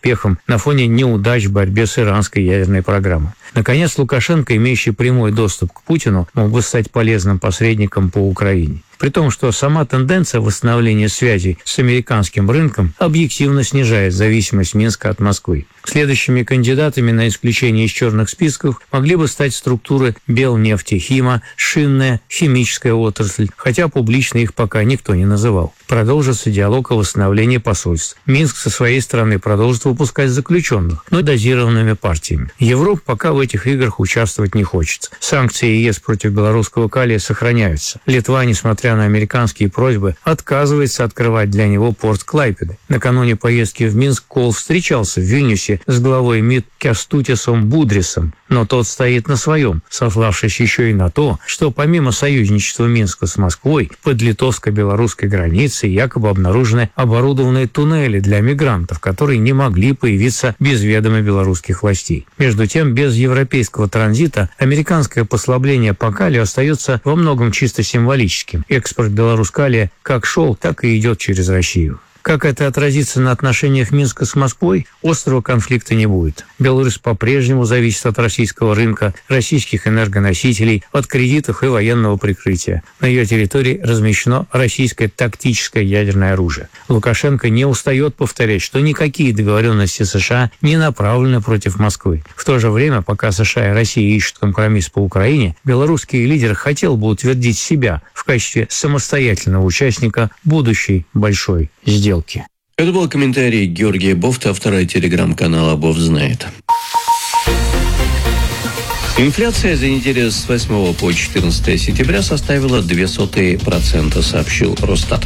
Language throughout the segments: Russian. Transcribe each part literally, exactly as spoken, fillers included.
успехом на фоне неудач в борьбе с иранской ядерной программой. Наконец, Лукашенко, имеющий прямой доступ к Путину, мог бы стать полезным посредником по Украине. При том, что сама тенденция восстановления связей с американским рынком объективно снижает зависимость Минска от Москвы. Следующими кандидатами на исключение из черных списков могли бы стать структуры Белнефтехима, шинная, химическая отрасль, хотя публично их пока никто не называл. Продолжится диалог о восстановлении посольств. Минск со своей стороны продолжит выпускать заключенных, но дозированными партиями. Европа пока в этих играх участвовать не хочет. Санкции ЕС против белорусского калия сохраняются. Литва, несмотря на американские просьбы, отказывается открывать для него порт Клайпеды. Накануне поездки в Минск Кол встречался в Вильнюсе с главой МИД Кястутисом Будрисом, но тот стоит на своем, сославшись еще и на то, что помимо союзничества Минска с Москвой, под литовско-белорусской границей якобы обнаружены оборудованные туннели для мигрантов, которые не могли появиться без ведома белорусских властей. Между тем, без европейского транзита американское послабление по калию остается во многом чисто символическим. Экспорт белорускалия как шел, так и идет через Россию. Как это отразится на отношениях Минска с Москвой, острого конфликта не будет. Беларусь по-прежнему зависит от российского рынка, российских энергоносителей, от кредитов и военного прикрытия. На ее территории размещено российское тактическое ядерное оружие. Лукашенко не устает повторять, что никакие договоренности США не направлены против Москвы. В то же время, пока США и Россия ищут компромисс по Украине, белорусский лидер хотел бы утвердить себя в качестве самостоятельного участника будущей большой сделки. Это был комментарий Георгия Бофта, автора телеграм-канала «Бофт знает». Инфляция за неделю с восьмого по четырнадцатое сентября составила ноль целых две десятых процента, сообщил Росстат.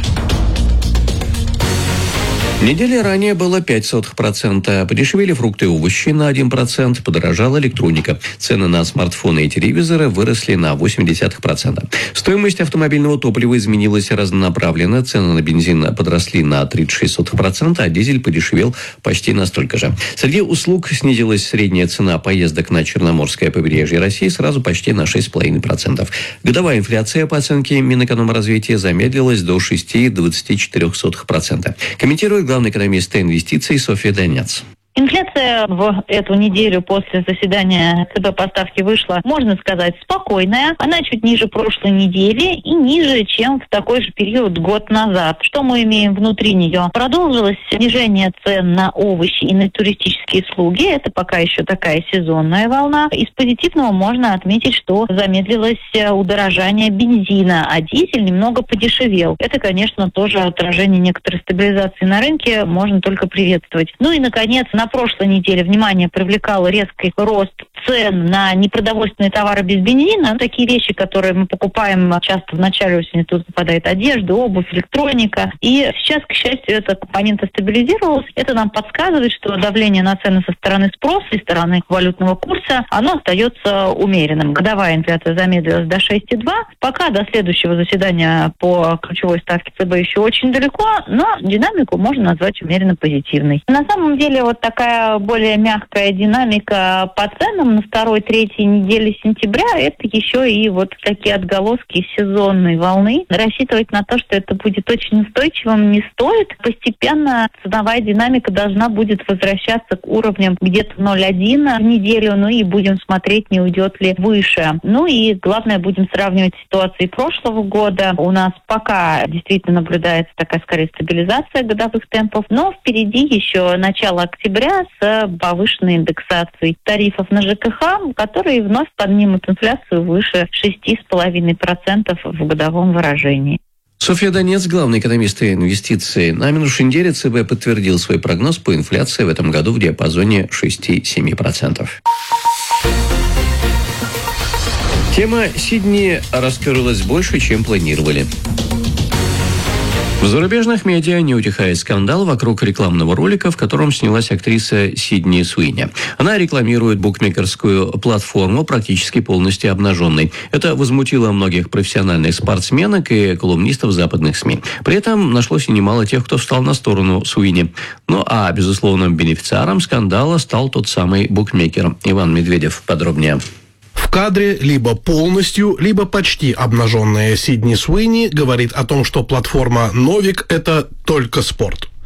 Недели ранее было пять сотых процента. Подешевели фрукты и овощи на один процент, подорожала электроника. Цены на смартфоны и телевизоры выросли на восемь десятых процента. Стоимость автомобильного топлива изменилась разнонаправленно. Цены на бензин подросли на тридцать шесть сотых процента, а дизель подешевел почти настолько же. Среди услуг снизилась средняя цена поездок на Черноморское побережье России сразу почти на шесть целых пять десятых процента. Годовая инфляция, по оценке Минэкономразвития, замедлилась до шесть целых двадцать четыре сотых процента. Комментирует главный экономист инвестиций Софья Донец. Инфляция в эту неделю после заседания ЦБ по ставке вышла, можно сказать, спокойная. Она чуть ниже прошлой недели и ниже, чем в такой же период год назад. Что мы имеем внутри нее? Продолжилось снижение цен на овощи и на туристические услуги. Это пока еще такая сезонная волна. Из позитивного можно отметить, что замедлилось удорожание бензина, а дизель немного подешевел. Это, конечно, тоже отражение некоторой стабилизации на рынке, можно только приветствовать. Ну и, наконец, на На прошлой неделе внимание привлекал резкий рост цен на непродовольственные товары без бензина. Такие вещи, которые мы покупаем часто в начале осени, тут попадает одежда, обувь, электроника. И сейчас, к счастью, эта компонента стабилизировалась. Это нам подсказывает, что давление на цены со стороны спроса и стороны валютного курса, оно остается умеренным. Годовая инфляция замедлилась до шесть целых два десятых. Пока до следующего заседания по ключевой ставке ЦБ еще очень далеко, но динамику можно назвать умеренно позитивной. На самом деле, вот так такая более мягкая динамика по ценам на второй-третьей неделе сентября, это еще и вот такие отголоски сезонной волны. Рассчитывать на то, что это будет очень устойчивым, не стоит. Постепенно ценовая динамика должна будет возвращаться к уровням где-то ноль целых один десятых в неделю, ну и будем смотреть, не уйдет ли выше. Ну и главное, будем сравнивать ситуации прошлого года. У нас пока действительно наблюдается такая, скорее, стабилизация годовых темпов, но впереди еще начало октября с повышенной индексацией тарифов на ЖКХ, которые вновь поднимут инфляцию выше шесть целых пять десятых процента в годовом выражении. Софья Донец, главный экономист инвестиций. На минувшей неделе ЦБ подтвердил свой прогноз по инфляции в этом году в диапазоне шесть-семь процентов. Тема Сидни раскрылась больше, чем планировали. В зарубежных медиа не утихает скандал вокруг рекламного ролика, в котором снялась актриса Сидни Суини. Она рекламирует букмекерскую платформу практически полностью обнаженной. Это возмутило многих профессиональных спортсменок и колумнистов западных СМИ. При этом нашлось и немало тех, кто встал на сторону Суини. Ну а безусловным бенефициаром скандала стал тот самый букмекер. Иван Медведев подробнее. В кадре либо полностью, либо почти обнаженная Сидни Суини говорит о том, что платформа «Новик» — это только спорт.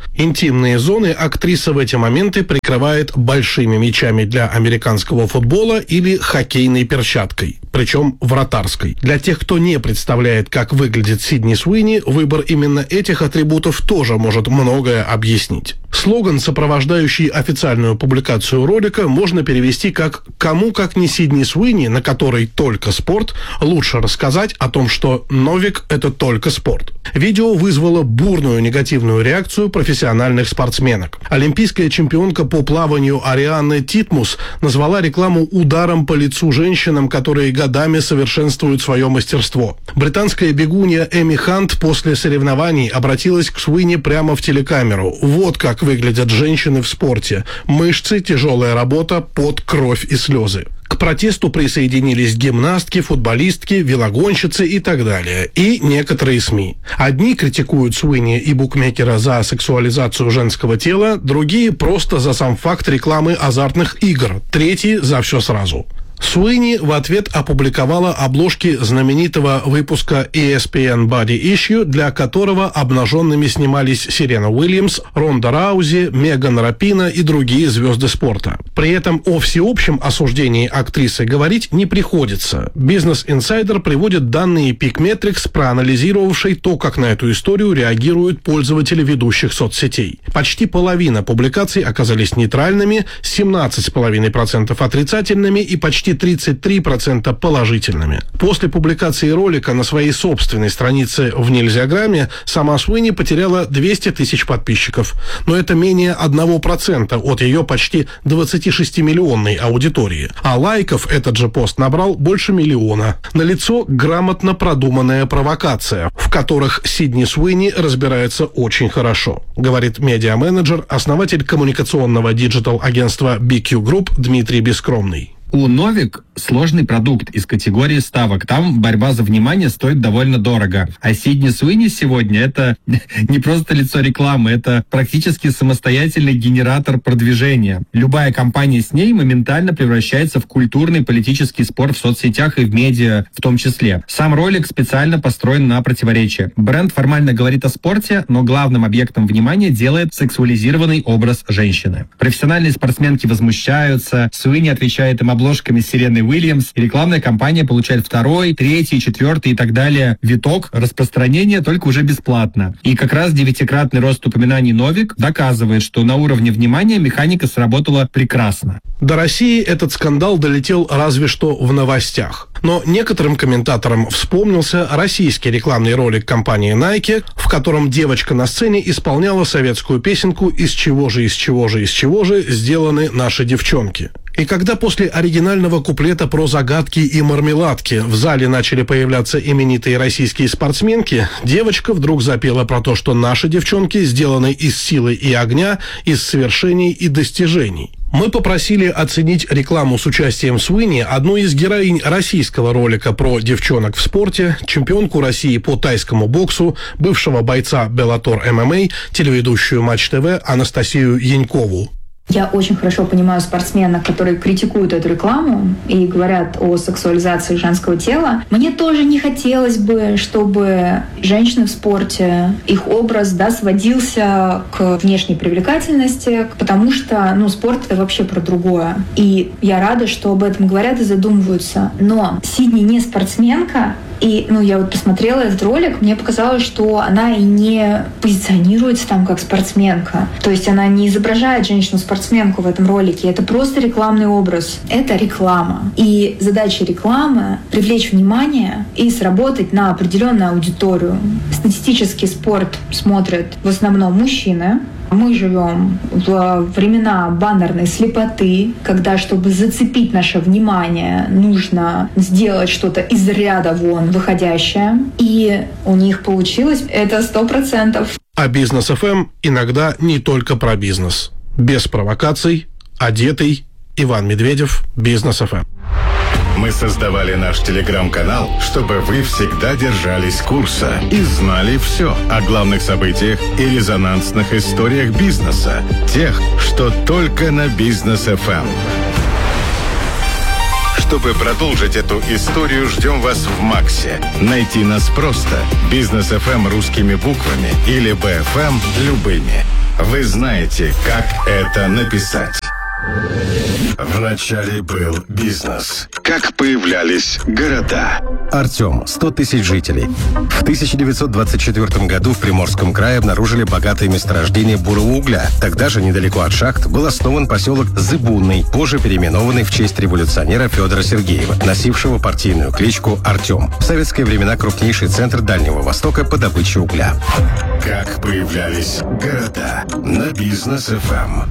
Интимные зоны актриса в эти моменты прикрывает большими мячами для американского футбола или хоккейной перчаткой, причем вратарской. Для тех, кто не представляет, как выглядит Сидни Суини, выбор именно этих атрибутов тоже может многое объяснить. Слоган, сопровождающий официальную публикацию ролика, можно перевести как «Кому, как не Сидни Суини, на которой только спорт, лучше рассказать о том, что Новик – это только спорт». Видео вызвало бурную негативную реакцию профессиональных спортсменок. Олимпийская чемпионка по плаванию Арианна Титмус назвала рекламу ударом по лицу женщинам, которые годами совершенствуют свое мастерство. Британская бегунья Эми Хант после соревнований обратилась к Суини прямо в телекамеру. Вот как выглядят женщины в спорте. Мышцы, тяжелая работа, пот, кровь и слезы. К протесту присоединились гимнастки, футболистки, велогонщицы и так далее. И некоторые СМИ. Одни критикуют Суини и букмекера за сексуализацию женского тела, другие просто за сам факт рекламы азартных игр, третьи за все сразу. Суини в ответ опубликовала обложки знаменитого выпуска и эс пи эн Body Issue, для которого обнаженными снимались Серена Уильямс, Ронда Раузи, Меган Рапино и другие звезды спорта. При этом о всеобщем осуждении актрисы говорить не приходится. Business Insider приводит данные Peakmetrics, проанализировавшей то, как на эту историю реагируют пользователи ведущих соцсетей. Почти половина публикаций оказались нейтральными, семнадцать целых пять десятых процента отрицательными и почти тридцать три процента положительными. После публикации ролика на своей собственной странице в Нельзяграме сама Суини потеряла двести тысяч подписчиков. Но это менее одного процента от ее почти двадцатишестимиллионной аудитории. А лайков этот же пост набрал больше миллиона. Налицо грамотно продуманная провокация, в которых Сидни Суини разбирается очень хорошо, говорит медиа-менеджер, основатель коммуникационного диджитал-агентства би кью Group Дмитрий Бескромный. У Новик сложный продукт из категории ставок. Там борьба за внимание стоит довольно дорого. А Сидни Суини сегодня — это не просто лицо рекламы, это практически самостоятельный генератор продвижения. Любая компания с ней моментально превращается в культурный политический спор в соцсетях и в медиа в том числе. Сам ролик специально построен на противоречие. Бренд формально говорит о спорте, но главным объектом внимания делает сексуализированный образ женщины. Профессиональные спортсменки возмущаются, Суини отвечает им обложками с Сереной Уильямс, и рекламная кампания получает второй, третий, четвертый и так далее виток распространения, только уже бесплатно. И как раз девятикратный рост упоминаний Новик доказывает, что на уровне внимания механика сработала прекрасно. До России этот скандал долетел разве что в новостях. Но некоторым комментаторам вспомнился российский рекламный ролик компании Nike, в котором девочка на сцене исполняла советскую песенку «Из чего же, из чего же, из чего же сделаны наши девчонки». И когда после оригинального куплета про загадки и мармеладки в зале начали появляться именитые российские спортсменки, девочка вдруг запела про то, что наши девчонки сделаны из силы и огня, из свершений и достижений. Мы попросили оценить рекламу с участием Суини одну из героинь российского ролика про девчонок в спорте, чемпионку России по тайскому боксу, бывшего бойца Bellator эм эм а, телеведущую Матч ТВ Анастасию Янькову. Я очень хорошо понимаю спортсменов, которые критикуют эту рекламу и говорят о сексуализации женского тела. Мне тоже не хотелось бы, чтобы женщины в спорте, их образ, да, сводился к внешней привлекательности, потому что, ну, спорт — это вообще про другое. И я рада, что об этом говорят и задумываются. Но Сидни не спортсменка, и, ну, я вот посмотрела этот ролик, мне показалось, что она и не позиционируется там как спортсменка. То есть она не изображает женщину-спортсменку в этом ролике. Это просто рекламный образ. Это реклама. И задача рекламы — привлечь внимание и сработать на определенную аудиторию. Статистический спорт смотрят в основном мужчины. Мы живем в времена баннерной слепоты, когда, чтобы зацепить наше внимание, нужно сделать что-то из ряда вон выходящее. И у них получилось это сто процентов. А Бизнес эф эм иногда не только про бизнес. Без провокаций, одетый Иван Медведев, Бизнес эф эм. Мы создавали наш телеграм-канал, чтобы вы всегда держались курса и знали все о главных событиях и резонансных историях бизнеса, тех, что только на Бизнес эф эм. Чтобы продолжить эту историю, ждем вас в Максе. Найти нас просто. Бизнес эф эм русскими буквами или би эф эм любыми. Вы знаете, как это написать. Вначале был бизнес. Как появлялись города. Артем, сто тысяч жителей. В тысяча девятьсот двадцать четвёртом году в Приморском крае обнаружили богатое месторождение бурого угля. Тогда же недалеко от шахт был основан поселок Зыбунный, позже переименованный в честь революционера Федора Сергеева, носившего партийную кличку Артем. В советские времена крупнейший центр Дальнего Востока по добыче угля. Как появлялись города на Бизнес эф эм.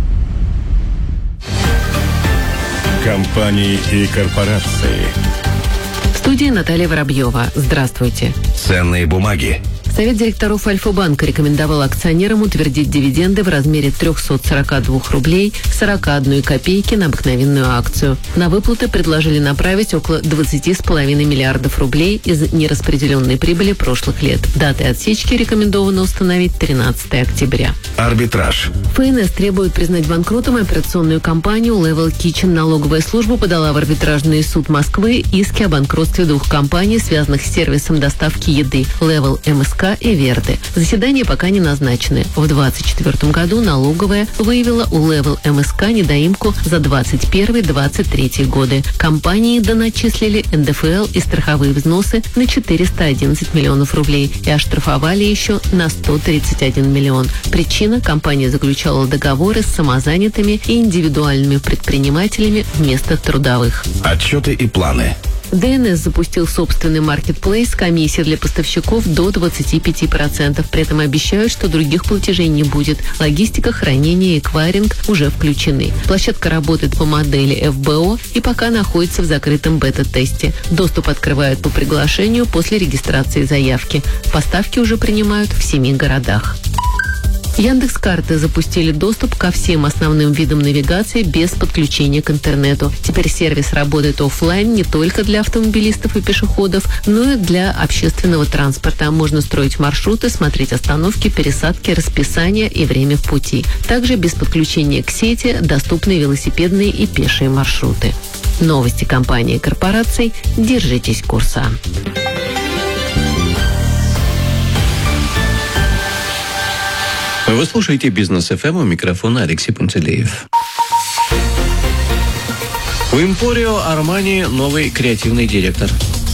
Компании и корпорации. В студии Наталья Воробьева. Здравствуйте. Ценные бумаги. Совет директоров Альфа-банка рекомендовал акционерам утвердить дивиденды в размере триста сорок два рублей сорок одной копейки на обыкновенную акцию. На выплаты предложили направить около двадцать с половиной миллиардов рублей из нераспределенной прибыли прошлых лет. Датой отсечки рекомендовано установить тринадцатого октября. Арбитраж. ФНС требует признать банкротом операционную компанию Level Kitchen. Налоговая служба подала в арбитражный суд Москвы иски о банкротстве двух компаний, связанных с сервисом доставки еды Level эм эс ка и Верды. Заседания пока не назначены. В двадцать четвёртом году налоговая выявила у Level эм эс ка недоимку за двадцать первый — двадцать третий годы. Компании доначислили эн дэ эф эл и страховые взносы на четыреста одиннадцать миллионов рублей и оштрафовали еще на сто тридцать один миллион. Причина – компания заключала договоры с самозанятыми и индивидуальными предпринимателями вместо трудовых. Отчеты и планы. дэ эн эс запустил собственный маркетплейс, комиссия для поставщиков до двадцати пяти процентов. При этом обещают, что других платежей не будет. Логистика, хранение и эквайринг уже включены. Площадка работает по модели эф бэ о и пока находится в закрытом бета-тесте. Доступ открывают по приглашению после регистрации заявки. Поставки уже принимают в семи городах. Яндекс.Карты запустили доступ ко всем основным видам навигации без подключения к интернету. Теперь сервис работает офлайн не только для автомобилистов и пешеходов, но и для общественного транспорта. Можно строить маршруты, смотреть остановки, пересадки, расписание и время в пути. Также без подключения к сети доступны велосипедные и пешие маршруты. Новости компании и корпораций. Держитесь курса. Вы слушаете Бизнес эф эм, у микрофона Алексей Пантелеев. У Emporio Armani новый креативный директор.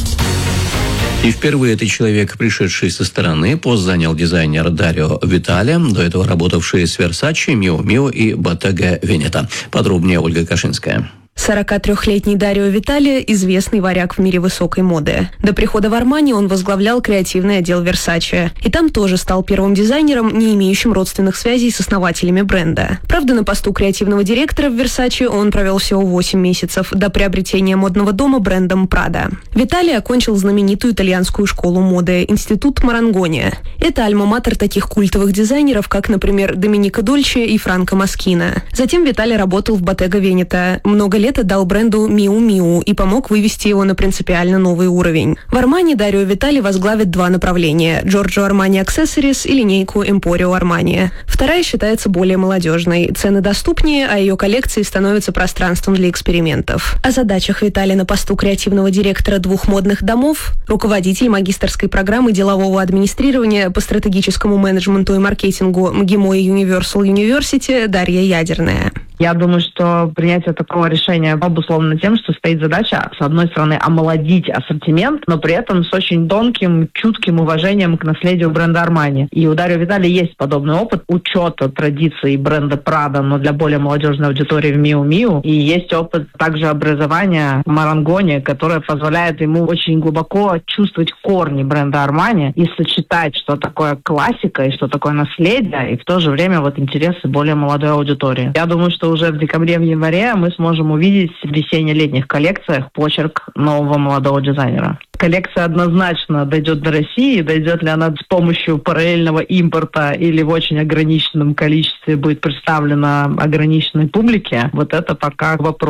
И впервые этот человек, пришедший со стороны, пост занял дизайнер Дарио Витали, до этого работавший с Versace, Miu Miu и Bottega Veneta. Подробнее Ольга Кашинская. сорокатрёхлетний Дарио Витали – известный варяг в мире высокой моды. До прихода в Армани он возглавлял креативный отдел Versace. И там тоже стал первым дизайнером, не имеющим родственных связей с основателями бренда. Правда, на посту креативного директора в Versace он провел всего восемь месяцев, до приобретения модного дома брендом Prada. Витали окончил знаменитую итальянскую школу моды – Институт Марангони. Это альма-матер таких культовых дизайнеров, как, например, Доминика Дольче и Франко Москина. Затем Витали работал в Bottega Veneta. Много лет дал бренду Miu Miu и помог вывести его на принципиально новый уровень. В Армани Дарио Витали возглавит два направления – Giorgio Armani Accessories и линейку Emporio Armani. Вторая считается более молодежной. Цены доступнее, а ее коллекции становятся пространством для экспериментов. О задачах Витали на посту креативного директора двух модных домов руководитель магистерской программы делового администрирования по стратегическому менеджменту и маркетингу МГИМО и Universal University Дарья Ядерная. Я думаю, что принятие такого решения обусловлено тем, что стоит задача, с одной стороны, омолодить ассортимент, но при этом с очень тонким, чутким уважением к наследию бренда Armani. И у Дарио Витали есть подобный опыт учета традиций бренда Prada, но для более молодежной аудитории в Miu Miu. И есть опыт также образования в Марангоне, которое позволяет ему очень глубоко чувствовать корни бренда Armani и сочетать, что такое классика и что такое наследие, и в то же время вот интересы более молодой аудитории. Я думаю, что уже в декабре, в январе мы сможем увидеть в весенне-летних коллекциях почерк нового молодого дизайнера. Коллекция однозначно дойдет до России. Дойдет ли она с помощью параллельного импорта или в очень ограниченном количестве будет представлена ограниченной публике, вот это пока вопрос.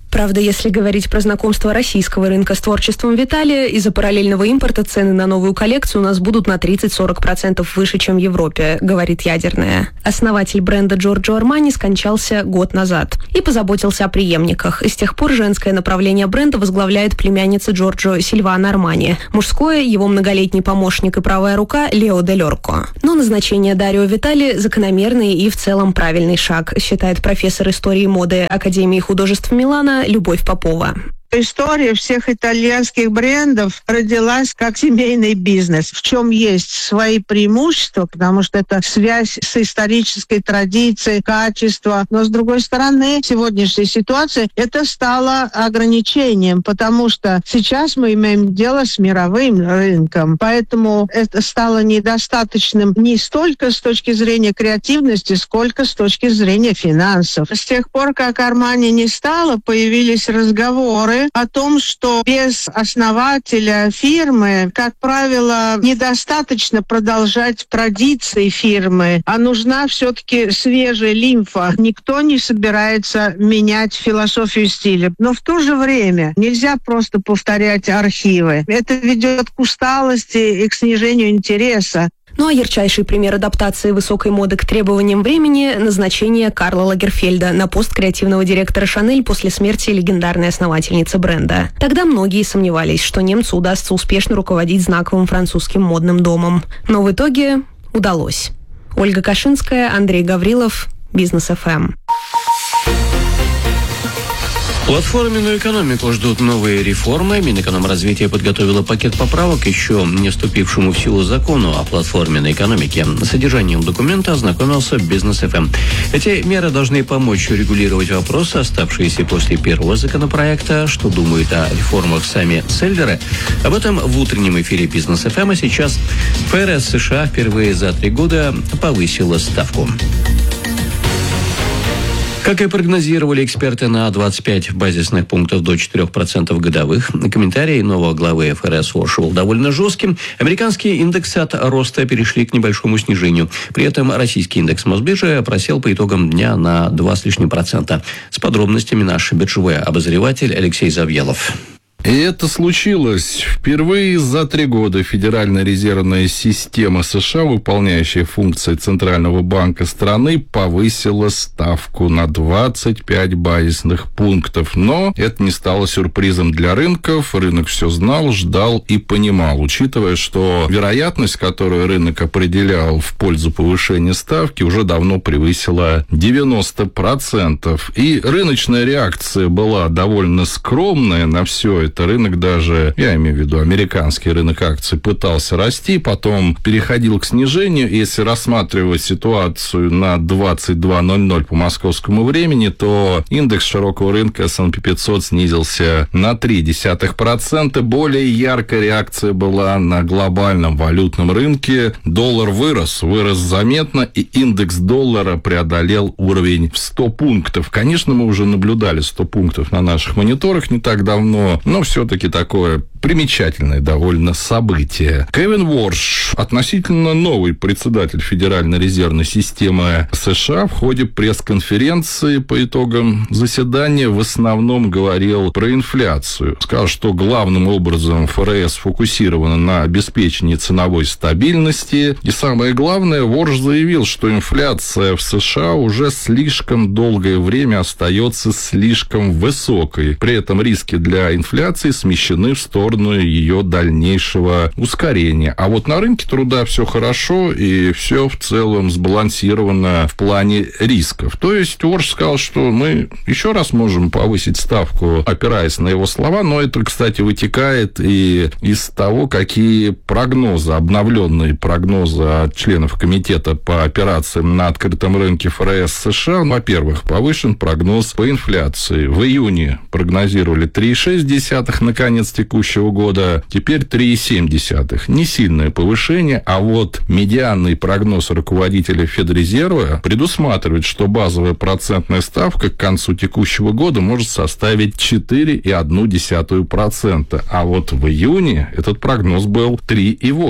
Правда, если говорить про знакомство российского рынка с творчеством Виталия, из-за параллельного импорта цены на новую коллекцию у нас будут на тридцать-сорок процентов выше, чем в Европе, говорит Ядерная. Основатель бренда Джорджо Армани скончался год назад и позаботился о преемниках. И с тех пор женское направление бренда возглавляет племянница Джорджо Сильвана Армани. Мужское – его многолетний помощник и правая рука Лео Дель Орко. Но назначение Дарио Витали – закономерный и в целом правильный шаг, считает профессор истории моды Академии художеств Милана Любовь Попова. История всех итальянских брендов родилась как семейный бизнес, в чем есть свои преимущества, потому что это связь с исторической традицией, качество. Но, с другой стороны, в сегодняшней ситуации это стало ограничением, потому что сейчас мы имеем дело с мировым рынком. Поэтому это стало недостаточным не столько с точки зрения креативности, сколько с точки зрения финансов. С тех пор, как Армани не стало, появились разговоры о том, что без основателя фирмы, как правило, недостаточно продолжать традиции фирмы, а нужна все-таки свежая лимфа. Никто не собирается менять философию стиля. Но в то же время нельзя просто повторять архивы. Это ведет к усталости и к снижению интереса. Ну а ярчайший пример адаптации высокой моды к требованиям времени – назначение Карла Лагерфельда на пост креативного директора «Шанель» после смерти легендарной основательницы бренда. Тогда многие сомневались, что немцу удастся успешно руководить знаковым французским модным домом. Но в итоге удалось. Ольга Кашинская, Андрей Гаврилов, Бизнес эф эм. Платформенную экономику ждут новые реформы. Минэкономразвитие подготовило пакет поправок еще не вступившему в силу закону о платформенной экономике. С содержанием документа ознакомился Бизнес эф эм. Эти меры должны помочь урегулировать вопросы, оставшиеся после первого законопроекта. Что думают о реформах сами селлеры? Об этом в утреннем эфире Бизнес эф эм. А сейчас эф эр эс США впервые за три года повысила ставку. Как и прогнозировали эксперты, на двадцать пять базисных пунктов до четырех процентов годовых. Комментарий нового главы эф эр эс Warsh был довольно жестким. Американские индексы от роста перешли к небольшому снижению. При этом российский индекс Мосбиржи просел по итогам дня на два с лишним процента. С подробностями наш биржевой обозреватель Алексей Завьялов. И это случилось впервые за три года. Федеральная резервная система США, выполняющая функции Центрального банка страны, повысила ставку на двадцать пять базисных пунктов. Но это не стало сюрпризом для рынков. Рынок все знал, ждал и понимал, учитывая, что вероятность, которую рынок определял в пользу повышения ставки, уже давно превысила девяносто процентов. И рыночная реакция была довольно скромная на все это. Рынок даже, я имею в виду американский рынок акций, пытался расти, потом переходил к снижению. Если рассматривать ситуацию на двадцать два ноль ноль по московскому времени, то индекс широкого рынка эс энд пи пятьсот снизился на ноль целых три десятых процента. Более яркая реакция была на глобальном валютном рынке. Доллар вырос, вырос заметно, и индекс доллара преодолел уровень в сто пунктов. Конечно, мы уже наблюдали сто пунктов на наших мониторах не так давно, но все-таки такое примечательное довольно событие. Кевин Warsh, относительно новый председатель Федеральной резервной системы США, в ходе пресс-конференции по итогам заседания в основном говорил про инфляцию. Сказал, что главным образом эф эр эс сфокусирована на обеспечении ценовой стабильности. И самое главное, Warsh заявил, что инфляция в США уже слишком долгое время остается слишком высокой. При этом риски для инфляции смещены в сторону ее дальнейшего ускорения. А вот на рынке труда все хорошо и все в целом сбалансировано в плане рисков. То есть Warsh сказал, что мы еще раз можем повысить ставку, опираясь на его слова, но это, кстати, вытекает и из того, какие прогнозы, обновленные прогнозы от членов комитета по операциям на открытом рынке эф эр эс США. Во-первых, повышен прогноз по инфляции. В июне прогнозировали три целых шесть десятых на конец текущего года, теперь три целых семь десятых. Не сильное повышение, а вот медианный прогноз руководителя Федрезерва предусматривает, что базовая процентная ставка к концу текущего года может составить четыре целых одна десятая процента, а вот в июне этот прогноз был три целых восемь десятых.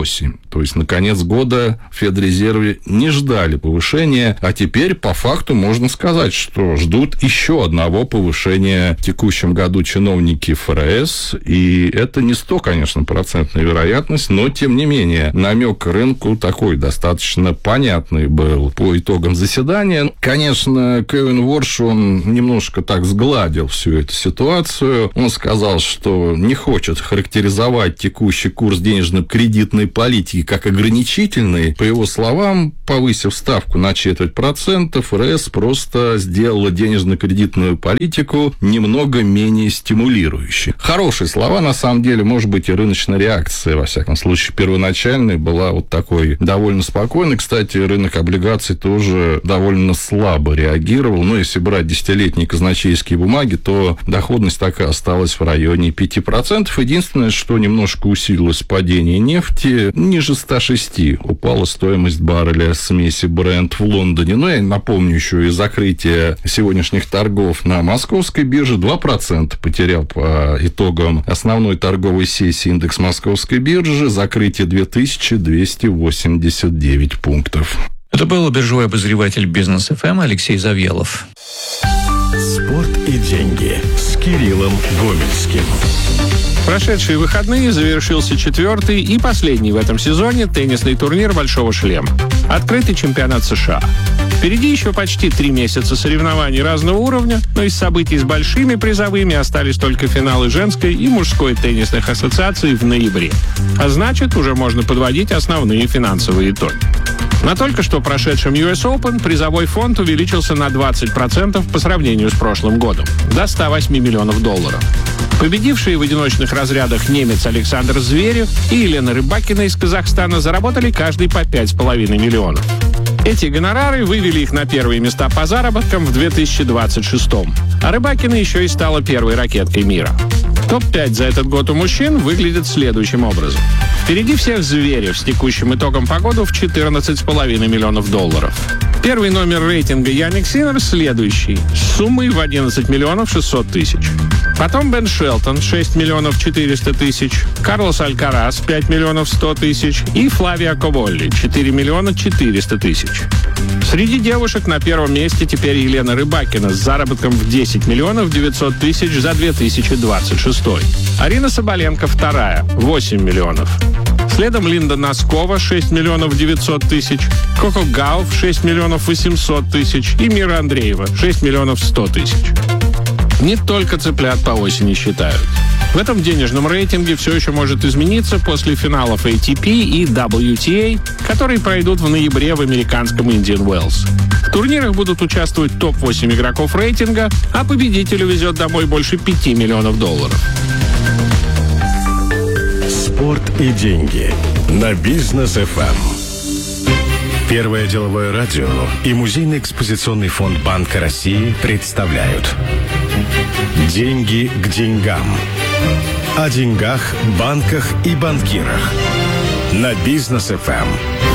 То есть на конец года в Федрезерве не ждали повышения, а теперь по факту можно сказать, что ждут еще одного повышения в текущем году чиновники ФРС, и это не сто, конечно, процентная вероятность, но тем не менее намек рынку такой достаточно понятный был по итогам заседания. Конечно, Кевин Ворш, он немножко так сгладил всю эту ситуацию. Он сказал, что не хочет характеризовать текущий курс денежно-кредитной политики как ограничительный. По его словам, повысив ставку на четверть процента, ФРС просто сделала денежно-кредитную политику немного менее стимулирующей. Хорошие слова, на самом деле, может быть, и рыночная реакция, во всяком случае, первоначальной была вот такой довольно спокойной. Кстати, рынок облигаций тоже довольно слабо реагировал. Но если брать десятилетние казначейские бумаги, то доходность так и осталась в районе пяти процентов. Единственное, что немножко усилилось падение нефти, ниже ста шести упала стоимость барреля смеси Brent в Лондоне. Но я напомню еще и закрытие сегодняшних торгов на московской бирже. два процента потерял по итогам основной торговой сессии индекс московской биржи. Закрытие две тысячи двести восемьдесят девять пунктов. Это был биржевой обозреватель Бизнес эф эм Алексей Завьялов. Спорт и деньги с Кириллом Гомельским. Прошедшие выходные завершился четвертый и последний в этом сезоне теннисный турнир «Большого шлема». Открытый чемпионат США. Впереди еще почти три месяца соревнований разного уровня, но из событий с большими призовыми остались только финалы женской и мужской теннисных ассоциаций в ноябре. А значит, уже можно подводить основные финансовые итоги. На только что прошедшем ю эс Open призовой фонд увеличился на двадцать процентов по сравнению с прошлым годом, до ста восьми миллионов долларов. Победившие в одиночных разрядах немец Александр Зверев и Елена Рыбакина из Казахстана заработали каждый по пять с половиной миллионов. Эти гонорары вывели их на первые места по заработкам в две тысячи двадцать шестом. А Рыбакина еще и стала первой ракеткой мира. топ пять за этот год у мужчин выглядит следующим образом. Впереди всех Зверев с текущим итогом по году в четырнадцать с половиной миллионов долларов. Первый номер рейтинга Яник Синнер следующий, с суммой в одиннадцать миллионов шестьсот тысяч. Потом Бен Шелтон, шесть миллионов четыреста тысяч, Карлос Алькарас, пять миллионов сто тысяч и Флавия Коволли, четыре миллиона четыреста тысяч. Среди девушек на первом месте теперь Елена Рыбакина с заработком в десять миллионов девятьсот тысяч за две тысячи двадцать шестой. Арина Соболенко вторая, восемь миллионов. Следом Линда Носкова, шесть миллионов девятьсот тысяч, Коко Гауф, шесть миллионов восемьсот тысяч и Мира Андреева, шесть миллионов сто тысяч. Не только цыплят по осени считают. В этом денежном рейтинге все еще может измениться после финалов эй ти пи и дабл ю ти эй, которые пройдут в ноябре в американском Indian Wells. В турнирах будут участвовать топ восемь игроков рейтинга, а победителю везет домой больше пяти миллионов долларов. Спорт и деньги на Бизнес эф эм. Первое деловое радио и Музейный экспозиционный фонд Банка России представляют «Деньги к деньгам». О деньгах, банках и банкирах на Бизнес эф эм.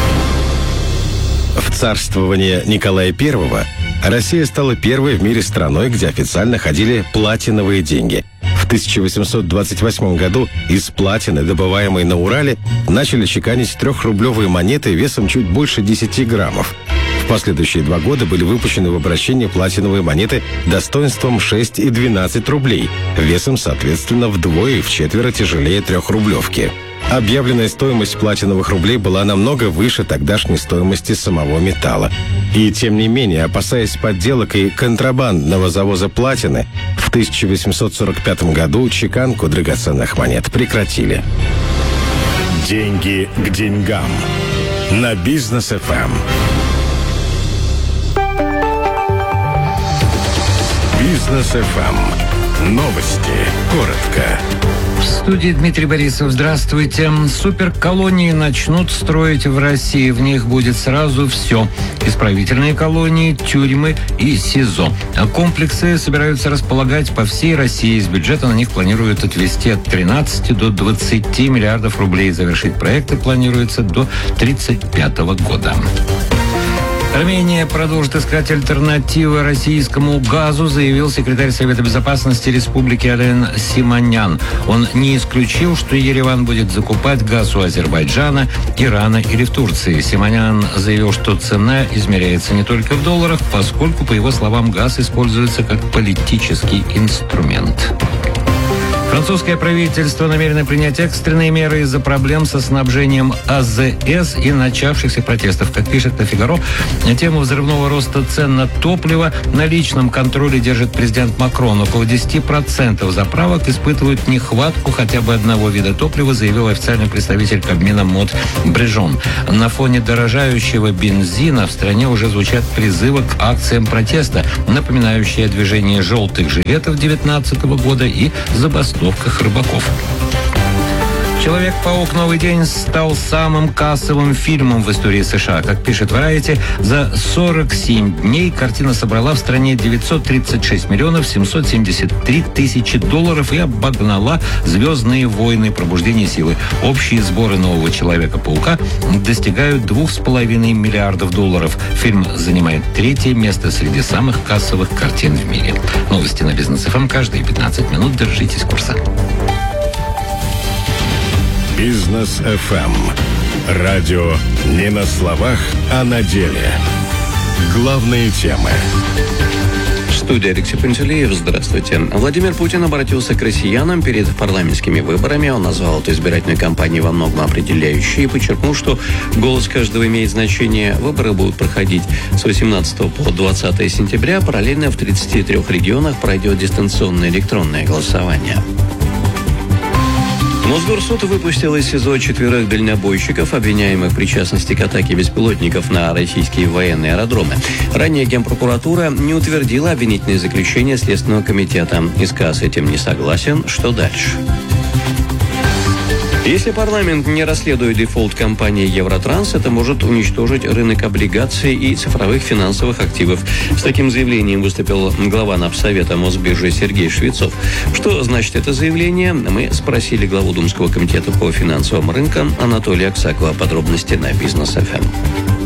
В царствование Николая Первого Россия стала первой в мире страной, где официально ходили платиновые деньги. В тысяча восемьсот двадцать восьмом году из платины, добываемой на Урале, начали чеканить трехрублевые монеты весом чуть больше десяти граммов. В последующие два года были выпущены в обращение платиновые монеты достоинством шесть и двенадцать рублей, весом, соответственно, вдвое и вчетверо тяжелее трехрублевки. Объявленная стоимость платиновых рублей была намного выше тогдашней стоимости самого металла. И тем не менее, опасаясь подделок и контрабандного завоза платины, в тысяча восемьсот сорок пятом году чеканку драгоценных монет прекратили. Деньги к деньгам на Бизнес эф эм. Бизнес эф эм. Новости. Коротко. В студии Дмитрий Борисов. Здравствуйте. Суперколонии начнут строить в России. В них будет сразу все. Исправительные колонии, тюрьмы и СИЗО. А комплексы собираются располагать по всей России. Из бюджета на них планируют отвести от тринадцати до двадцати миллиардов рублей. Завершить проекты планируется до тридцать пятого года. Армения продолжит искать альтернативы российскому газу, заявил секретарь Совета Безопасности Республики Ален Симонян. Он не исключил, что Ереван будет закупать газ у Азербайджана, Ирана или в Турции. Симонян заявил, что цена измеряется не только в долларах, поскольку, по его словам, газ используется как политический инструмент. Французское правительство намерено принять экстренные меры из-за проблем со снабжением АЗС и начавшихся протестов. Как пишет «Le Figaro», тему взрывного роста цен на топливо на личном контроле держит президент Макрон. Около десять процентов заправок испытывают нехватку хотя бы одного вида топлива, заявил официальный представитель Кабмина Мод Брежон. На фоне дорожающего бензина в стране уже звучат призывы к акциям протеста, напоминающие движение желтых жилетов две тысячи девятнадцатого года и забастовку рыбаков. «Человек-паук. Новый день» стал самым кассовым фильмом в истории США. Как пишет Variety, за сорок семь дней картина собрала в стране девятьсот тридцать шесть миллионов семьсот семьдесят три тысячи долларов и обогнала «Звездные войны. Пробуждение силы». Общие сборы «Нового Человека-паука» достигают двух с половиной миллиардов долларов. Фильм занимает третье место среди самых кассовых картин в мире. Новости на Бизнес эф эм каждые пятнадцать минут. Держитесь курса. Бизнес эф эм. Радио не на словах, а на деле. Главные темы. Студия Алексей Пантелеев. Здравствуйте. Владимир Путин обратился к россиянам перед парламентскими выборами. Он назвал эту избирательную кампанию во многом определяющей и подчеркнул, что голос каждого имеет значение. Выборы будут проходить с восемнадцатого по двадцатое сентября. Параллельно в тридцати трёх регионах пройдет дистанционное электронное голосование. Мосгорсуд выпустил из СИЗО четверых дальнобойщиков, обвиняемых в причастности к атаке беспилотников на российские военные аэродромы. Ранее Генпрокуратура не утвердила обвинительное заключение Следственного комитета. ИСК с этим не согласен. Что дальше? Если парламент не расследует дефолт компании «Евротранс», это может уничтожить рынок облигаций и цифровых финансовых активов. С таким заявлением выступил глава Напсовета Мосбиржи Сергей Швецов. Что значит это заявление? Мы спросили главу Думского комитета по финансовым рынкам Анатолия Аксакова. Подробности на Бизнес эф эм.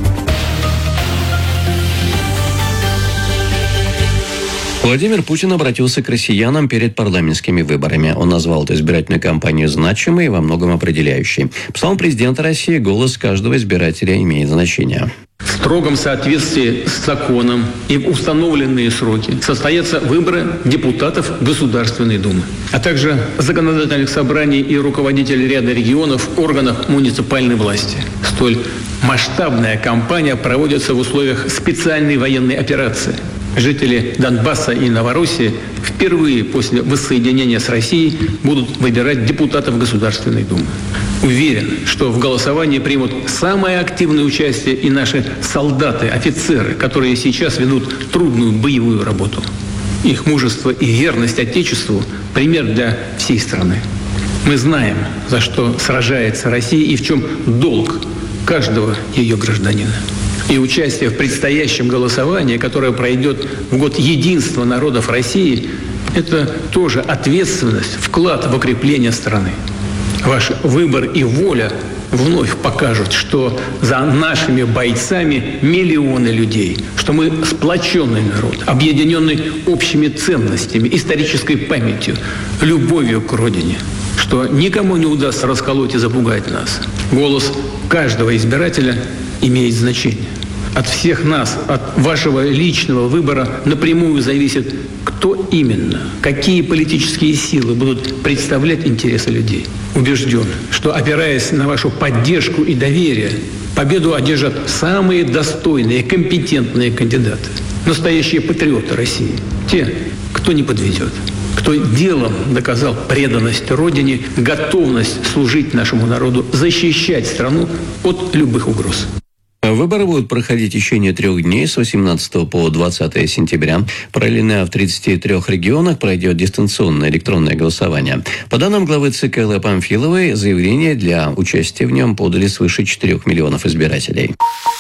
Владимир Путин обратился к россиянам перед парламентскими выборами. Он назвал эту избирательную кампанию значимой и во многом определяющей. По словам президента России, голос каждого избирателя имеет значение. В строгом соответствии с законом и в установленные сроки состоятся выборы депутатов Государственной Думы, а также законодательных собраний и руководителей ряда регионов, органов муниципальной власти. Столь масштабная кампания проводится в условиях специальной военной операции. Жители Донбасса и Новороссии впервые после воссоединения с Россией будут выбирать депутатов Государственной Думы. Уверен, что в голосовании примут самое активное участие и наши солдаты, офицеры, которые сейчас ведут трудную боевую работу. Их мужество и верность Отечеству – пример для всей страны. Мы знаем, за что сражается Россия и в чем долг каждого ее гражданина. И участие в предстоящем голосовании, которое пройдет в год единства народов России, это тоже ответственность, вклад в укрепление страны. Ваш выбор и воля вновь покажут, что за нашими бойцами миллионы людей, что мы сплоченный народ, объединенный общими ценностями, исторической памятью, любовью к родине, что никому не удастся расколоть и запугать нас. Голос каждого избирателя имеет значение. От всех нас, от вашего личного выбора напрямую зависит, кто именно, какие политические силы будут представлять интересы людей. Убежден, что, опираясь на вашу поддержку и доверие, победу одержат самые достойные, компетентные кандидаты. Настоящие патриоты России. Те, кто не подведет. Кто делом доказал преданность Родине, готовность служить нашему народу, защищать страну от любых угроз. Выборы будут проходить в течение трех дней с восемнадцатого по двадцатое сентября. Параллельно в тридцати трёх регионах пройдет дистанционное электронное голосование. По данным главы ЦК Эллы Памфиловой, заявление для участия в нем подали свыше четырёх миллионов избирателей.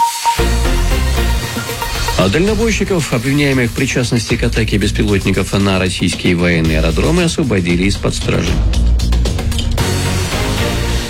А дальнобойщиков, обвиняемых в причастности к атаке беспилотников на российские военные аэродромы, освободили из-под стражи.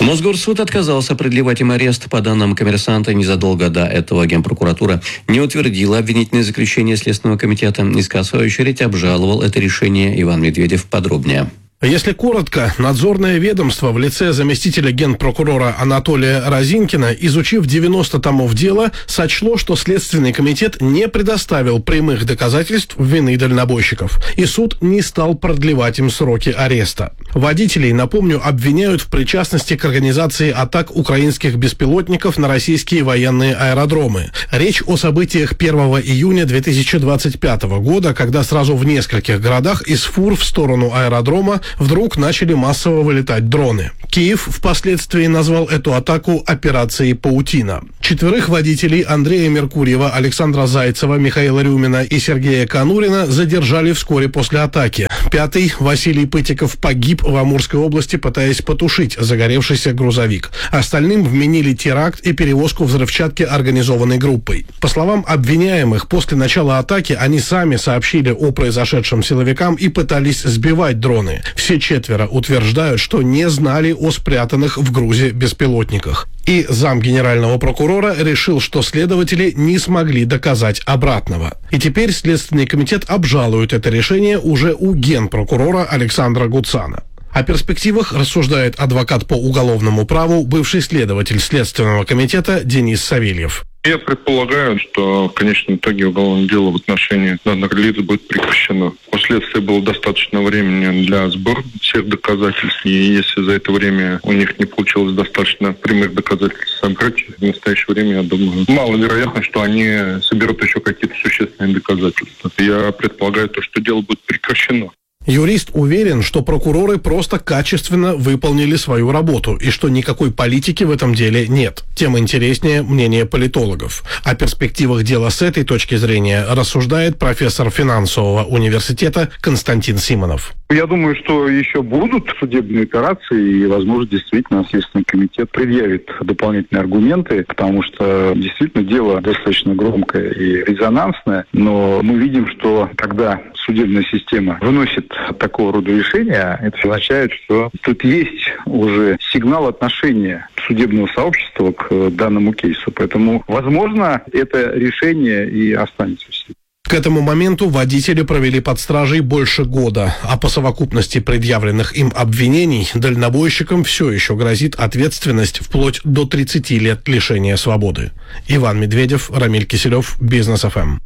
Мосгорсуд отказался продлевать им арест. По данным «Коммерсанта», незадолго до этого Генпрокуратура не утвердила обвинительное заключение Следственного комитета. Иск, в свою очередь, обжаловал это решение. Иван Медведев подробнее. Если коротко, надзорное ведомство в лице заместителя генпрокурора Анатолия Разинкина, изучив девяносто томов дела, сочло, что Следственный комитет не предоставил прямых доказательств вины дальнобойщиков, и суд не стал продлевать им сроки ареста. Водителей, напомню, обвиняют в причастности к организации атак украинских беспилотников на российские военные аэродромы. Речь о событиях первого июня две тысячи двадцать пятого года, когда сразу в нескольких городах из фур в сторону аэродрома вдруг начали массово вылетать дроны. Киев впоследствии назвал эту атаку операцией «Паутина». Четверых водителей Андрея Меркурьева, Александра Зайцева, Михаила Рюмина и Сергея Конурина задержали вскоре после атаки. Пятый, Василий Пытиков, погиб в Амурской области, пытаясь потушить загоревшийся грузовик. Остальным вменили теракт и перевозку взрывчатки организованной группой. По словам обвиняемых, после начала атаки они сами сообщили о произошедшем силовикам и пытались сбивать дроны. Все четверо утверждают, что не знали о спрятанных в грузе беспилотниках. И зам генерального прокурора решил, что следователи не смогли доказать обратного. И теперь Следственный комитет обжалует это решение уже у генпрокурора Александра Гуцана. О перспективах рассуждает адвокат по уголовному праву, бывший следователь Следственного комитета Денис Савельев. Я предполагаю, что в конечном итоге уголовное дело в отношении данных лиц будет прекращено. У следствия было достаточно времени для сбора всех доказательств, и если за это время у них не получилось достаточно прямых доказательств собрать, в настоящее время, я думаю, маловероятно, что они соберут еще какие-то существенные доказательства. Я предполагаю то, что дело будет прекращено. Юрист уверен, что прокуроры просто качественно выполнили свою работу и что никакой политики в этом деле нет. Тем интереснее мнение политологов. О перспективах дела с этой точки зрения рассуждает профессор финансового университета Константин Симонов. Я думаю, что еще будут судебные операции, и, возможно, действительно Следственный комитет предъявит дополнительные аргументы, потому что действительно дело достаточно громкое и резонансное, но мы видим, что когда судебная система выносит такого рода решения, это означает, что тут есть уже сигнал отношения судебного сообщества к данному кейсу. Поэтому, возможно, это решение и останется в силе. К этому моменту водители провели под стражей больше года, а по совокупности предъявленных им обвинений дальнобойщикам все еще грозит ответственность вплоть до тридцати лет лишения свободы. Иван Медведев, Рамиль Киселев, Бизнес эф эм.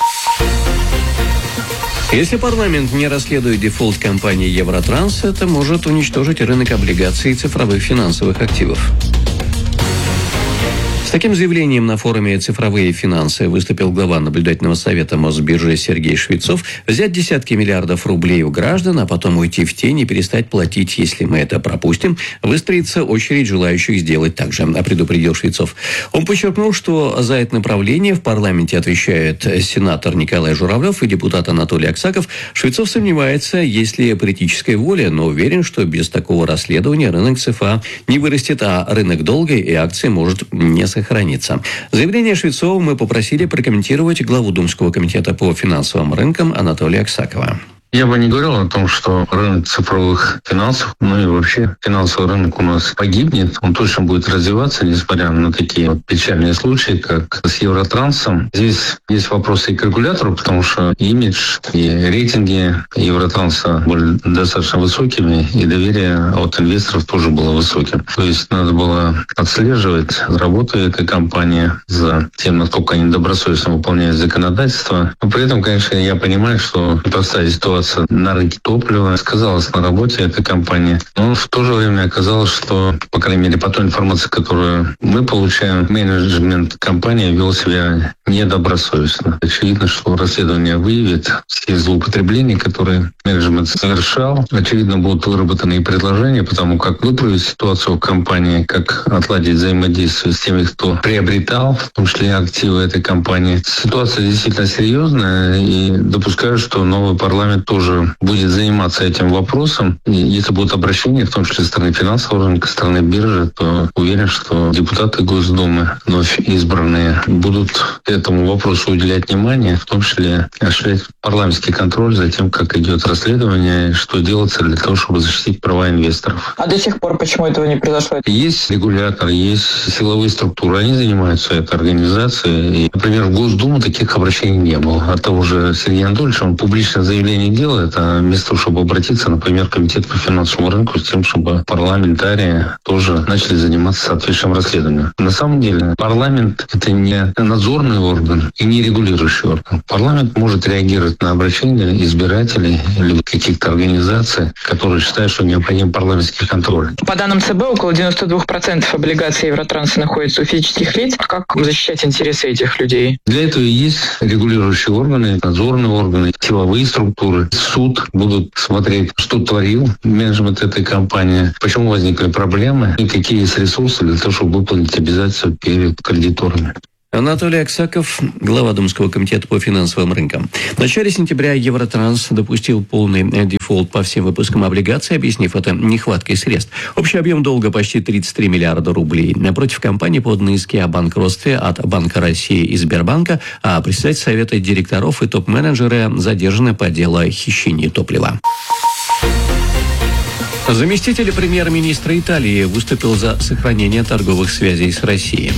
Если парламент не расследует дефолт компании «Евротранс», это может уничтожить рынок облигаций и цифровых финансовых активов. С таким заявлением на форуме «Цифровые финансы» выступил глава наблюдательного совета Мосбиржи Сергей Швецов. Взять десятки миллиардов рублей у граждан, а потом уйти в тень и перестать платить, если мы это пропустим, выстроится очередь желающих сделать так же, предупредил Швецов. Он подчеркнул, что за это направление в парламенте отвечает сенатор Николай Журавлев и депутат Анатолий Аксаков. Швецов сомневается, есть ли политическая воля, но уверен, что без такого расследования рынок ЦФА не вырастет, а рынок долга и акций может не сохраниться. Сохранится. Заявление Швецова мы попросили прокомментировать главу Думского комитета по финансовым рынкам Анатолия Аксакова. Я бы не говорил о том, что рынок цифровых финансов, ну и вообще финансовый рынок у нас погибнет. Он точно будет развиваться, несмотря на такие вот печальные случаи, как с Евротрансом. Здесь есть вопросы и к регулятору, потому что имидж и рейтинги Евротранса были достаточно высокими, и доверие от инвесторов тоже было высоким. То есть надо было отслеживать работу этой компании за тем, насколько они добросовестно выполняют законодательство. Но при этом, конечно, я понимаю, что непростая ситуация на рынке топлива сказалась на работе этой компании. Но в то же время оказалось, что, по крайней мере, по той информации, которую мы получаем, менеджмент компании вел себя недобросовестно. Очевидно, что расследование выявит все злоупотребления, которые менеджмент совершал. Очевидно, будут выработаны и предложения, потому как выправить ситуацию в компании, как отладить взаимодействие с теми, кто приобретал, в том числе активы этой компании. Ситуация действительно серьезная, и допускаю, что новый парламент тоже будет заниматься этим вопросом. И если будут обращения, в том числе со стороны финансового рынка, со стороны биржи, то уверен, что депутаты Госдумы, вновь избранные, будут этому вопросу уделять внимание, в том числе осуществлять парламентский контроль за тем, как идет расследование расследование, что делается для того, чтобы защитить права инвесторов. А до сих пор почему этого не произошло? Есть регулятор, есть силовые структуры, они занимаются этой организацией. И, например, в Госдуму таких обращений не было. От того же Сергея Анатольевича, он публичное заявление делает, а вместо того, чтобы обратиться, например, в Комитет по финансовому рынку, с тем, чтобы парламентарии тоже начали заниматься соответствующим расследованием. На самом деле, парламент – это не надзорный орган и не регулирующий орган. Парламент может реагировать на обращения избирателей или каких-то организаций, которые считают, что необходим парламентский контроль. По данным ЦБ, около девяносто два процента облигаций Евротранса находится у физических лиц. Как защищать интересы этих людей? Для этого и есть регулирующие органы, надзорные органы, силовые структуры. Суд будут смотреть, что творил менеджмент этой компании, почему возникли проблемы и какие есть ресурсы для того, чтобы выполнить обязательства перед кредиторами. Анатолий Аксаков, глава Думского комитета по финансовым рынкам. В начале сентября Евротранс допустил полный дефолт по всем выпускам облигаций, объяснив это нехваткой средств. Общий объем долга почти тридцать три миллиарда рублей. Напротив компании поданы иски о банкротстве от Банка России и Сбербанка, а председатель совета директоров и топ-менеджеры задержаны по делу о хищении топлива. Заместитель премьер-министра Италии выступил за сохранение торговых связей с Россией.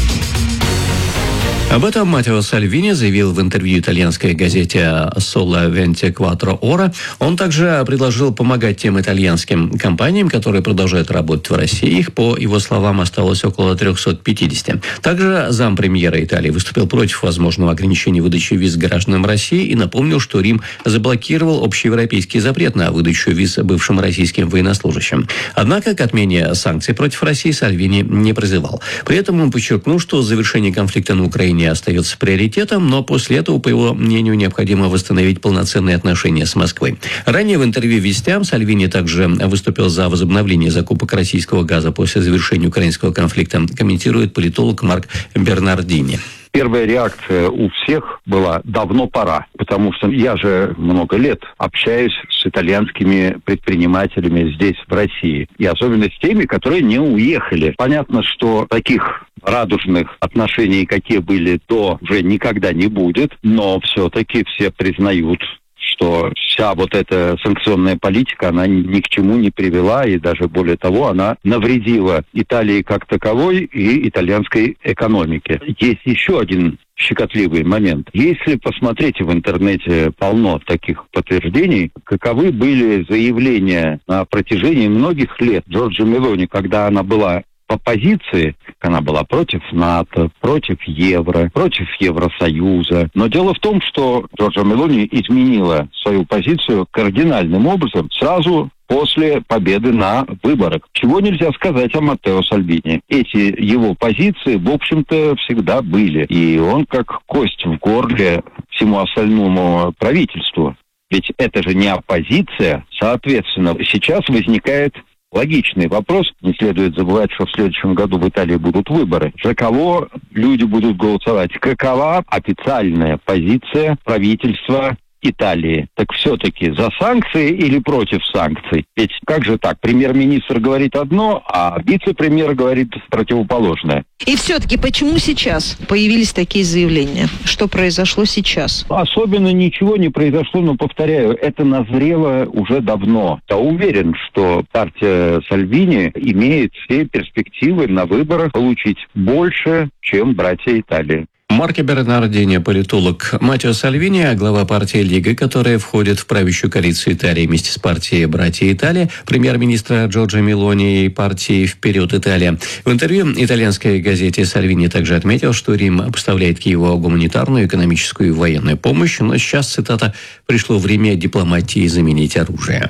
Об этом Маттео Сальвини заявил в интервью итальянской газете «Соло двадцать четыре Ора». Он также предложил помогать тем итальянским компаниям, которые продолжают работать в России. Их, по его словам, осталось около триста пятьдесят. Также зампремьера Италии выступил против возможного ограничения выдачи виз гражданам России и напомнил, что Рим заблокировал общеевропейский запрет на выдачу виз бывшим российским военнослужащим. Однако к отмене санкций против России Сальвини не призывал. При этом он подчеркнул, что завершение конфликта на Украине остается приоритетом, но после этого, по его мнению, необходимо восстановить полноценные отношения с Москвой. Ранее в интервью «Вестям» Сальвини также выступил за возобновление закупок российского газа после завершения украинского конфликта, комментирует политолог Марк Бернардини. Первая реакция у всех была «давно пора», потому что я же много лет общаюсь с итальянскими предпринимателями здесь, в России, и особенно с теми, которые не уехали. Понятно, что таких радужных отношений, какие были до, уже никогда не будет, но все-таки все признают, что вся вот эта санкционная политика, она ни к чему не привела, и даже более того, она навредила Италии как таковой и итальянской экономике. Есть еще один щекотливый момент. Если посмотреть в интернете, полно таких подтверждений, каковы были заявления на протяжении многих лет Джорджа Мелони, когда она была по позиции, она была против НАТО, против евро, против Евросоюза. Но дело в том, что Джорджа Мелони изменила свою позицию кардинальным образом сразу после победы на выборах. Чего нельзя сказать о Маттео Сальвини. Эти его позиции, в общем-то, всегда были. И он как кость в горле всему остальному правительству. Ведь это же не оппозиция. Соответственно, сейчас возникает логичный вопрос. Не следует забывать, что в следующем году в Италии будут выборы. За кого люди будут голосовать? Какова официальная позиция правительства Италии? Так все-таки за санкции или против санкций? Ведь как же так? Премьер-министр говорит одно, а вице-премьер говорит противоположное. И все-таки почему сейчас появились такие заявления? Что произошло сейчас? Особенно ничего не произошло, но, повторяю, это назрело уже давно. Я уверен, что партия Сальвини имеет все перспективы на выборах получить больше, чем братья Италии. Марко Бернардини, политолог. Маттео Сальвини, глава партии Лига, которая входит в правящую коалицию Италии вместе с партией «Братья Италия», премьер-министра Джорджа Мелони и партии «Вперед, Италия». В интервью итальянской газете Сальвини также отметил, что Рим поставляет Киеву гуманитарную, экономическую и военную помощь, но сейчас, цитата, «пришло время дипломатии заменить оружие».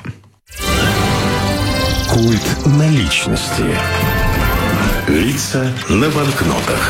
Культ наличности. Лица на банкнотах.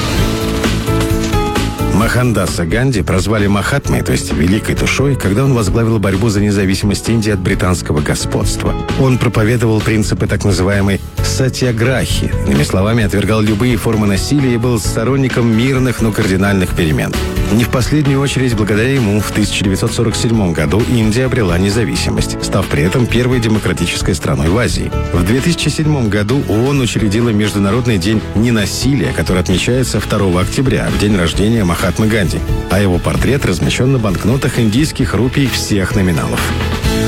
Мохандаса Ганди прозвали Махатмой, то есть Великой Душой, когда он возглавил борьбу за независимость Индии от британского господства. Он проповедовал принципы так называемой сатьяграхи, иными словами, отвергал любые формы насилия и был сторонником мирных, но кардинальных перемен. Не в последнюю очередь, благодаря ему в тысяча девятьсот сорок седьмом году Индия обрела независимость, став при этом первой демократической страной в Азии. В две тысячи седьмом году ООН учредила Международный день ненасилия, который отмечается второго октября, в день рождения Махатмы Ганди, а его портрет размещен на банкнотах индийских рупий всех номиналов.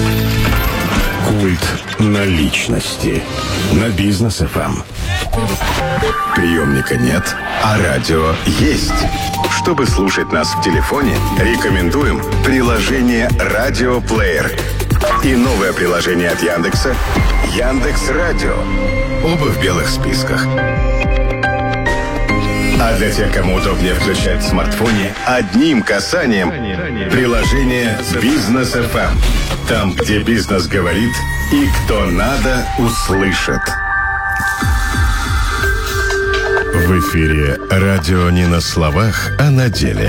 Культ наличности на Бизнес эф эм. Приемника нет, а радио есть. Чтобы слушать нас в телефоне, рекомендуем приложение «Радиоплеер» и новое приложение от Яндекса «Яндекс.Радио». Оба в белых списках. А для тех, кому удобнее включать в смартфоне, одним касанием приложение «Бизнес эф эм». Там, где бизнес говорит и кто надо, услышит. В эфире радио не на словах, а на деле.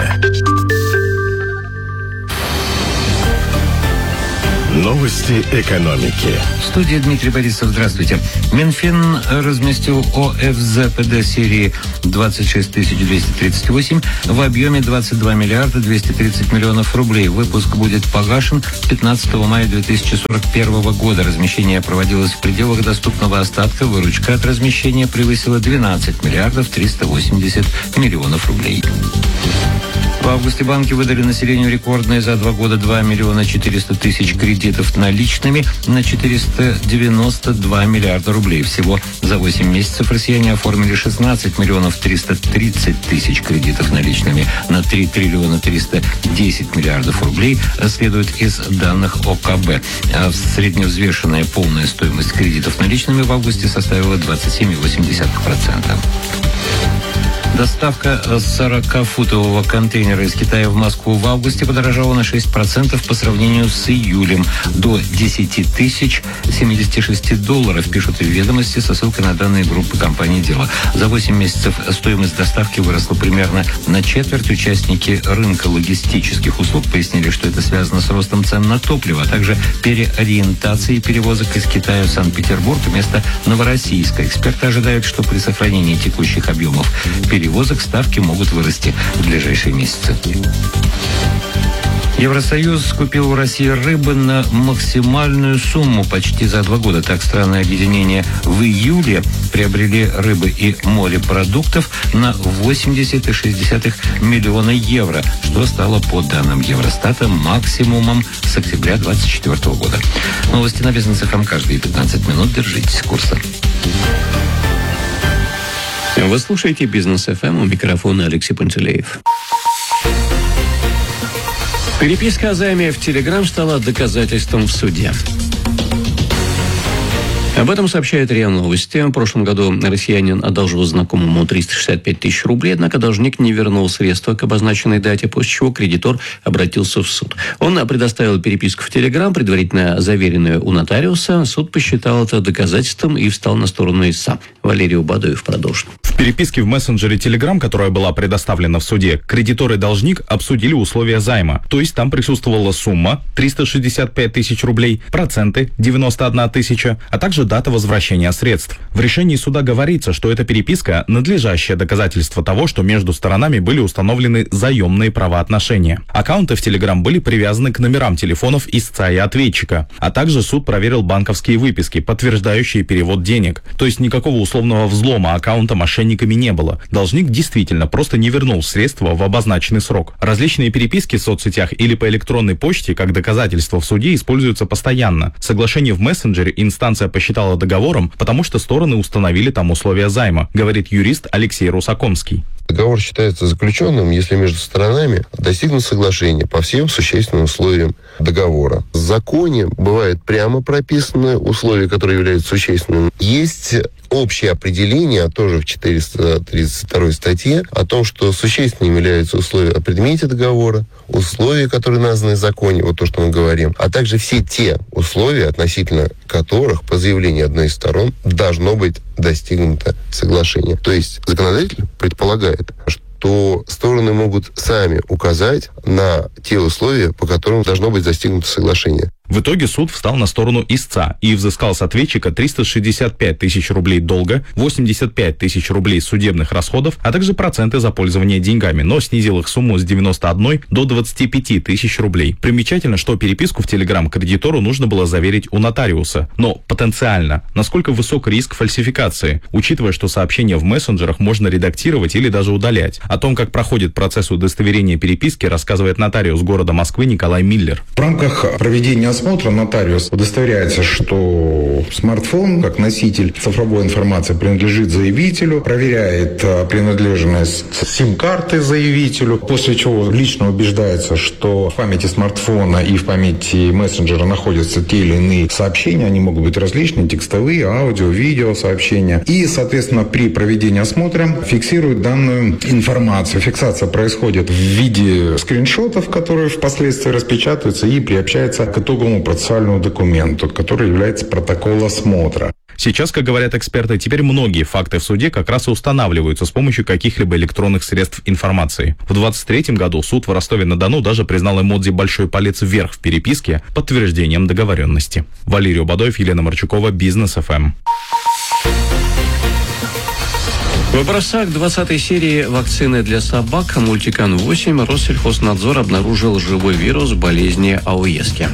Новости экономики. В студии Дмитрий Борисов. Здравствуйте. Минфин разместил о эф зэ пэ дэ серии двадцать шесть тысяч двести тридцать восемь в объеме двадцать два миллиарда двести тридцать миллионов рублей. Выпуск будет погашен пятнадцатого мая две тысячи сорок первого года. Размещение проводилось в пределах доступного остатка. Выручка от размещения превысила двенадцать миллиардов триста восемьдесят миллионов рублей. В августе банки выдали населению рекордные за два года два миллиона четыреста тысяч кредитов наличными на четыреста девяносто два миллиарда рублей. Всего за восемь месяцев россияне оформили шестнадцать миллионов триста тридцать тысяч кредитов наличными на три триллиона триста десять миллиардов рублей, следует из данных о ка бэ. А средневзвешенная полная стоимость кредитов наличными в августе составила двадцать семь целых восемь десятых процента. Доставка сорокафутового контейнера из Китая в Москву в августе подорожала на шесть процентов по сравнению с июлем, до десять тысяч семьдесят шесть долларов, пишут в «Ведомости» со ссылкой на данные группы компании «Дело». За восемь месяцев стоимость доставки выросла примерно на четверть. Участники рынка логистических услуг пояснили, что это связано с ростом цен на топливо, а также переориентацией перевозок из Китая в Санкт-Петербург вместо Новороссийска. Эксперты ожидают, что при сохранении текущих объемов перевозок перевозок ставки могут вырасти в ближайшие месяцы. Евросоюз купил в России рыбы на максимальную сумму почти за два года. Так, страны объединения в июле приобрели рыбы и морепродуктов на восемьдесят целых шесть десятых миллиона евро, что стало, по данным Евростата, максимумом с октября двадцать четвёртого года. Новости на Бизнес эф эм каждые пятнадцать минут. Держитесь курса. Вы слушаете Бизнес эф эм, у микрофона Алексей Пантелеев. Переписка о займе в Телеграм стала доказательством в суде. Об этом сообщает РИА Новости. В прошлом году россиянин одолжил знакомому триста шестьдесят пять тысяч рублей, однако должник не вернул средства к обозначенной дате, после чего кредитор обратился в суд. Он предоставил переписку в Телеграм, предварительно заверенную у нотариуса. Суд посчитал это доказательством и встал на сторону истца. Валерий Убадоев продолжит. В переписке в мессенджере Telegram, которая была предоставлена в суде, кредитор и должник обсудили условия займа. То есть там присутствовала сумма триста шестьдесят пять тысяч рублей, проценты девяносто одна тысяча, а также дата возвращения средств. В решении суда говорится, что эта переписка – надлежащее доказательство того, что между сторонами были установлены заемные правоотношения. Аккаунты в Telegram были привязаны к номерам телефонов истца и ответчика, а также суд проверил банковские выписки, подтверждающие перевод денег. То есть никакого условного взлома аккаунта мошенниками не было. Должник действительно просто не вернул средства в обозначенный срок. Различные переписки в соцсетях или по электронной почте как доказательство в суде используются постоянно. Соглашение в мессенджере инстанция посчитала договором, потому что стороны установили там условия займа, говорит юрист Алексей Русакомский. Договор считается заключенным, если между сторонами достигнут соглашения по всем существенным условиям договора. В законе бывает прямо прописаны условия, которые являются существенными. Есть общее определение, тоже в четыреста тридцать второй статье, о том, что существенными являются условия о предмете договора, условия, которые названы в законе, вот то, что мы говорим, а также все те условия, относительно которых по заявлению одной из сторон должно быть достигнуто соглашение. То есть законодатель предполагает, что стороны могут сами указать на те условия, по которым должно быть достигнуто соглашение. В итоге суд встал на сторону истца и взыскал с ответчика триста шестьдесят пять тысяч рублей долга, восемьдесят пять тысяч рублей судебных расходов, а также проценты за пользование деньгами, но снизил их сумму с девяноста одной до двадцати пяти тысяч рублей. Примечательно, что переписку в Telegram кредитору нужно было заверить у нотариуса. Но потенциально, насколько высок риск фальсификации, учитывая, что сообщения в мессенджерах можно редактировать или даже удалять. О том, как проходит процесс удостоверения переписки, рассказывает нотариус города Москвы Николай Миллер. В рамках проведения осмотра нотариус удостоверяется, что смартфон, как носитель цифровой информации, принадлежит заявителю, проверяет принадлежность сим-карты заявителю, после чего лично убеждается, что в памяти смартфона и в памяти мессенджера находятся те или иные сообщения, они могут быть различные, текстовые, аудио, видео сообщения. И, соответственно, при проведении осмотра фиксирует данную информацию. Фиксация происходит в виде скриншотов, которые впоследствии распечатываются и приобщаются к итоговому процессуальному документу, который является протокол осмотра. Сейчас, как говорят эксперты, теперь многие факты в суде как раз и устанавливаются с помощью каких-либо электронных средств информации. В двадцать третьем году суд в Ростове-на-Дону даже признал эмодзи «большой палец вверх» в переписке подтверждением договоренности. Валерий Убадоев, Елена Марчукова, Бизнес эф эм. В образцах двадцатой серии вакцины для собак Мультикан восемь Россельхознадзор обнаружил живой вирус болезни ауески.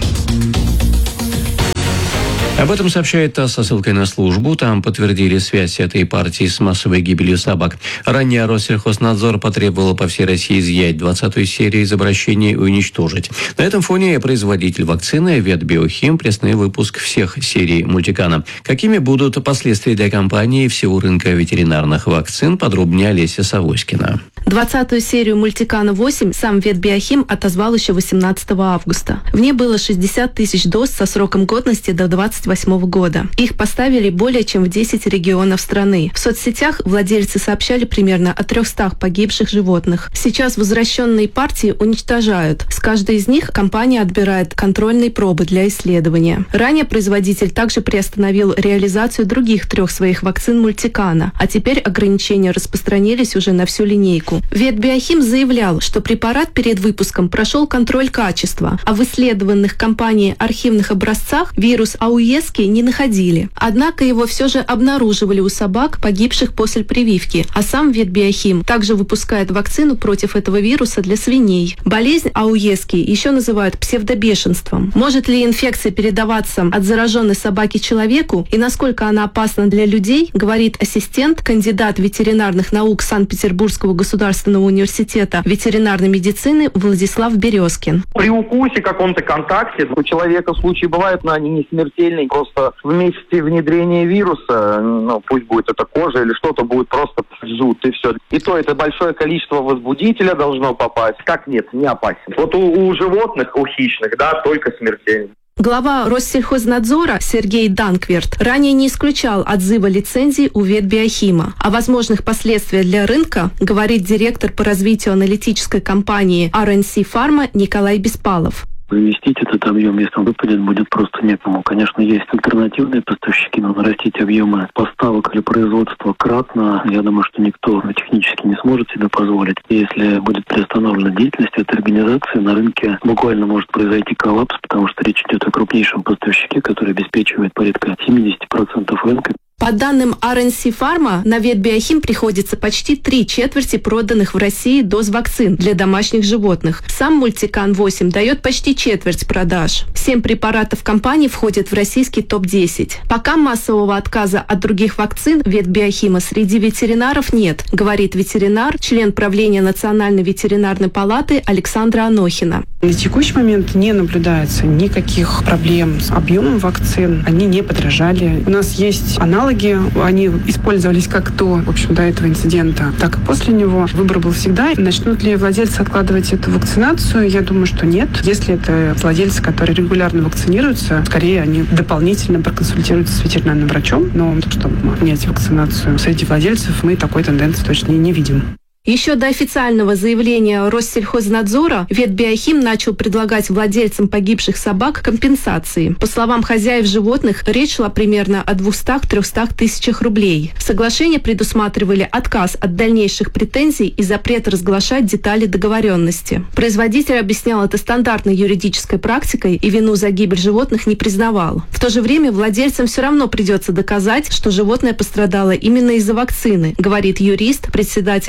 Об этом сообщает ТАСС со ссылкой на службу. Там подтвердили связь этой партии с массовой гибелью собак. Ранее Россельхознадзор потребовал по всей России изъять двадцатую серию из обращений и уничтожить. На этом фоне производитель вакцины Ветбиохим приостановил выпуск всех серий Мультикана. Какими будут последствия для компании и всего рынка ветеринарных вакцин, подробнее Олеся Савоськина. двадцатую серию Мультикана восемь сам Ветбиохим отозвал еще восемнадцатого августа. В ней было шестьдесят тысяч доз со сроком годности до двадцать восьмого года. Их поставили более чем в десять регионов страны. В соцсетях владельцы сообщали примерно о трехстах погибших животных. Сейчас возвращенные партии уничтожают. С каждой из них компания отбирает контрольные пробы для исследования. Ранее производитель также приостановил реализацию других трех своих вакцин Мультикана, а теперь ограничения распространились уже на всю линейку. Ветбиохим заявлял, что препарат перед выпуском прошел контроль качества, а в исследованных компанией архивных образцах вирус ауески не находили. Однако его все же обнаруживали у собак, погибших после прививки, а сам Ветбиохим также выпускает вакцину против этого вируса для свиней. Болезнь ауески еще называют псевдобешенством. Может ли инфекция передаваться от зараженной собаки человеку и насколько она опасна для людей, говорит ассистент, кандидат ветеринарных наук Санкт-Петербургского государственного университета ветеринарной медицины Владислав Березкин. При укусе, каком-то контакте у человека случаи бывают, но они не смертельные. Просто в месте внедрения вируса, ну, пусть будет это кожа или что-то, будет просто жут, и все. И то это большое количество возбудителя должно попасть. Как нет, не опасен. Вот у, у животных, у хищных, да, только смертельно. Глава Россельхознадзора Сергей Данкверт ранее не исключал отзыва лицензий у Ветбиохима. О возможных последствиях для рынка говорит директор по развитию аналитической компании ар эн си Pharma Николай Беспалов. Заместить этот объем, если он выпадет, будет просто некому. Конечно, есть альтернативные поставщики, но нарастить объемы поставок или производства кратно, я думаю, что никто технически не сможет себе позволить. И если будет приостановлена деятельность этой организации, на рынке буквально может произойти коллапс, потому что речь идет о крупнейшем поставщике, который обеспечивает порядка семьдесят процентов рынка. По данным ар эн си Pharma, на Ветбиохим приходится почти три четверти проданных в России доз вакцин для домашних животных. Сам Мультикан восемь дает почти четверть продаж. Семь препаратов компании входят в российский топ десять. Пока массового отказа от других вакцин Ветбиохима среди ветеринаров нет, говорит ветеринар, член правления Национальной ветеринарной палаты Александра Анохина. На текущий момент не наблюдается никаких проблем с объемом вакцин. Они не подорожали. У нас есть аналоги. Они использовались как до, в общем, до этого инцидента, так и после него. Выбор был всегда. Начнут ли владельцы откладывать эту вакцинацию? Я думаю, что нет. Если это владельцы, которые регулярно вакцинируются, скорее они дополнительно проконсультируются с ветеринарным врачом. Но чтобы менять вакцинацию среди владельцев, мы такой тенденции точно не видим. Еще до официального заявления Россельхознадзора Ветбиохим начал предлагать владельцам погибших собак компенсации. По словам хозяев животных, речь шла примерно о двухстах-трехстах тысячах рублей. Соглашения предусматривали отказ от дальнейших претензий и запрет разглашать детали договоренности. Производитель объяснял это стандартной юридической практикой и вину за гибель животных не признавал. В то же время владельцам все равно придется доказать, что животное пострадало именно из-за вакцины, говорит юрист, председатель Ассоциации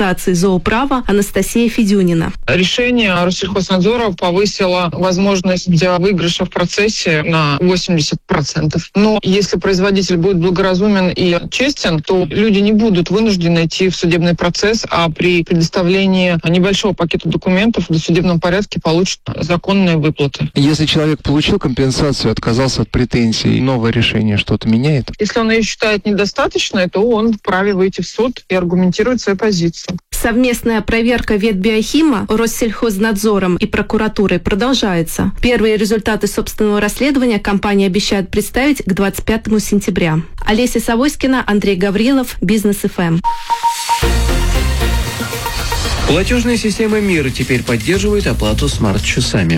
Ассоциации зооправа Анастасия Федюнина. Решение Россельхознадзора повысило возможность для выигрыша в процессе на восемьдесят процентов. Но если производитель будет благоразумен и честен, то люди не будут вынуждены идти в судебный процесс, а при предоставлении небольшого пакета документов в досудебном порядке получат законные выплаты. Если человек получил компенсацию, отказался от претензий, новое решение что-то меняет? Если он ее считает недостаточной, то он вправе выйти в суд и аргументировать свою позицию. Совместная проверка ветбиохима Россельхознадзором и прокуратурой продолжается. Первые результаты собственного расследования компания обещает представить к двадцать пятому сентября. Олеся Савоськина, Андрей Гаврилов, Бизнес эф эм. Платежная система МИР теперь поддерживает оплату смарт-часами.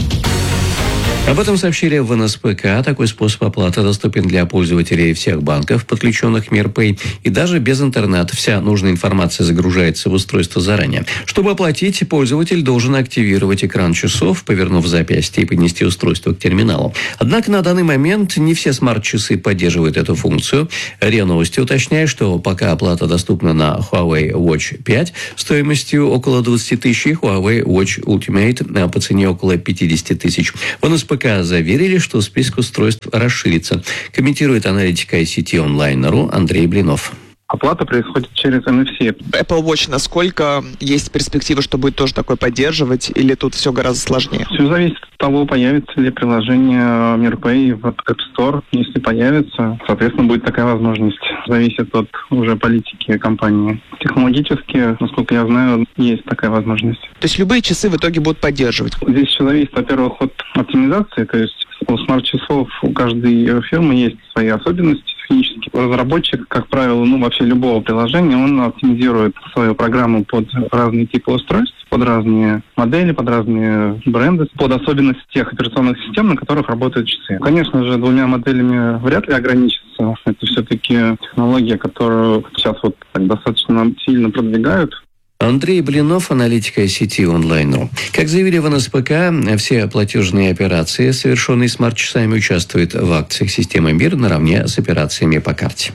Об этом сообщили в эн эс пэ ка. Такой способ оплаты доступен для пользователей всех банков, подключенных к МИРПэй, и даже без интернета. Вся нужная информация загружается в устройство заранее. Чтобы оплатить, пользователь должен активировать экран часов, повернув запястье и поднести устройство к терминалу. Однако на данный момент не все смарт-часы поддерживают эту функцию. РИА Новости уточняет, что пока оплата доступна на Huawei Watch пять стоимостью около двадцать тысяч, и Huawei Watch Ultimate по цене около пятьдесят тысяч. В эн эс пэ ка заверили, что список устройств расширится. Комментирует аналитик ай си ти онлайн точка ру Андрей Блинов. Оплата происходит через эн эф си. Apple Watch насколько есть перспектива, что будет тоже такое поддерживать, или тут все гораздо сложнее? Все зависит от того, появится ли приложение MirPay в App Store. Если появится, соответственно, будет такая возможность. Зависит от уже политики компании. Технологически, насколько я знаю, есть такая возможность. То есть любые часы в итоге будут поддерживать? Здесь еще зависит, во-первых, от оптимизации. То есть у смарт-часов у каждой фирмы есть свои особенности технические. Разработчик, как правило, ну вообще любого приложения, он оптимизирует свою программу под разные типы устройств, под разные модели, под разные бренды, под особенности тех операционных систем, на которых работают часы. Конечно же, двумя моделями вряд ли ограничится. Это все-таки технология, которую сейчас вот так достаточно сильно продвигают. Андрей Блинов, аналитик ай си ти онлайн точка ру. Как заявили в эн эс пэ ка, все платежные операции, совершенные смарт-часами, участвуют в акциях системы МИР наравне с операциями по карте.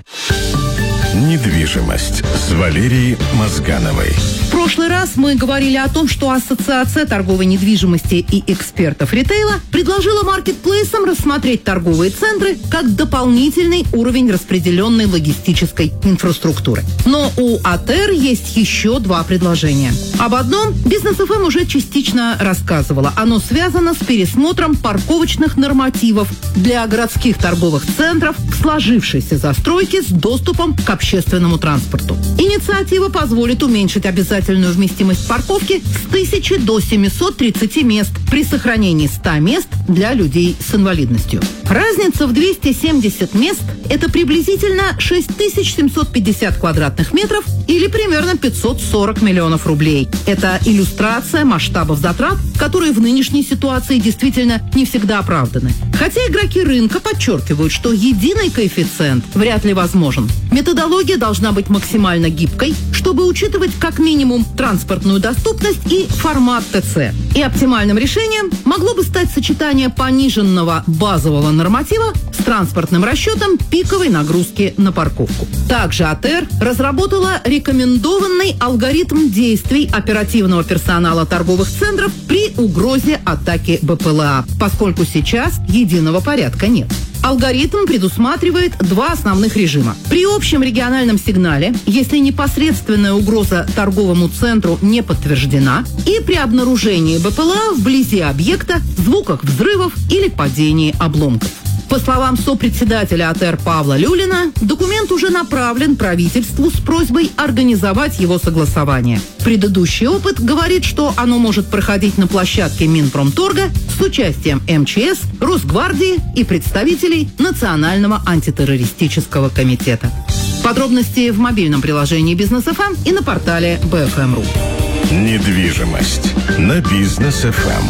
Недвижимость с Валерией Мозгановой. В прошлый раз мы говорили о том, что Ассоциация торговой недвижимости и экспертов ритейла предложила маркетплейсам рассмотреть торговые центры как дополнительный уровень распределенной логистической инфраструктуры. Но у АТЭР есть еще два предложения. Об одном Бизнес эф эм уже частично рассказывала. Оно связано с пересмотром парковочных нормативов для городских торговых центров в сложившейся застройке с доступом к общественному транспорту. Инициатива позволит уменьшить обязательную вместимость парковки с тысячи до семисот тридцати мест при сохранении ста мест для людей с инвалидностью. Разница в двести семьдесят мест – это приблизительно шесть тысяч семьсот пятьдесят квадратных метров или примерно пятьсот сорок миллионов рублей. Это иллюстрация масштабов затрат, которые в нынешней ситуации действительно не всегда оправданы. Хотя игроки рынка подчеркивают, что единый коэффициент вряд ли возможен. Методология должна быть максимально гибкой, чтобы учитывать как минимум транспортную доступность и формат ТЦ. И оптимальным решением могло бы стать сочетание пониженного базового норматива с транспортным расчетом пиковой нагрузки на парковку. Также АТЭР разработала рекомендованный алгоритм действий оперативного персонала торговых центров при угрозе атаки бэ пэ эл а, поскольку сейчас единого порядка нет. Алгоритм предусматривает два основных режима. При общем региональном сигнале, если непосредственная угроза торговому центру не подтверждена, и при обнаружении бэ пэ эл а вблизи объекта, звуках взрывов или падении обломков. По словам сопредседателя АТЭР Павла Люлина, документ уже направлен правительству с просьбой организовать его согласование. Предыдущий опыт говорит, что оно может проходить на площадке Минпромторга с участием эм че эс, Росгвардии и представителей Национального антитеррористического комитета. Подробности в мобильном приложении Бизнес эф эм и на портале би эф эм точка ру. Недвижимость на Бизнес эф эм.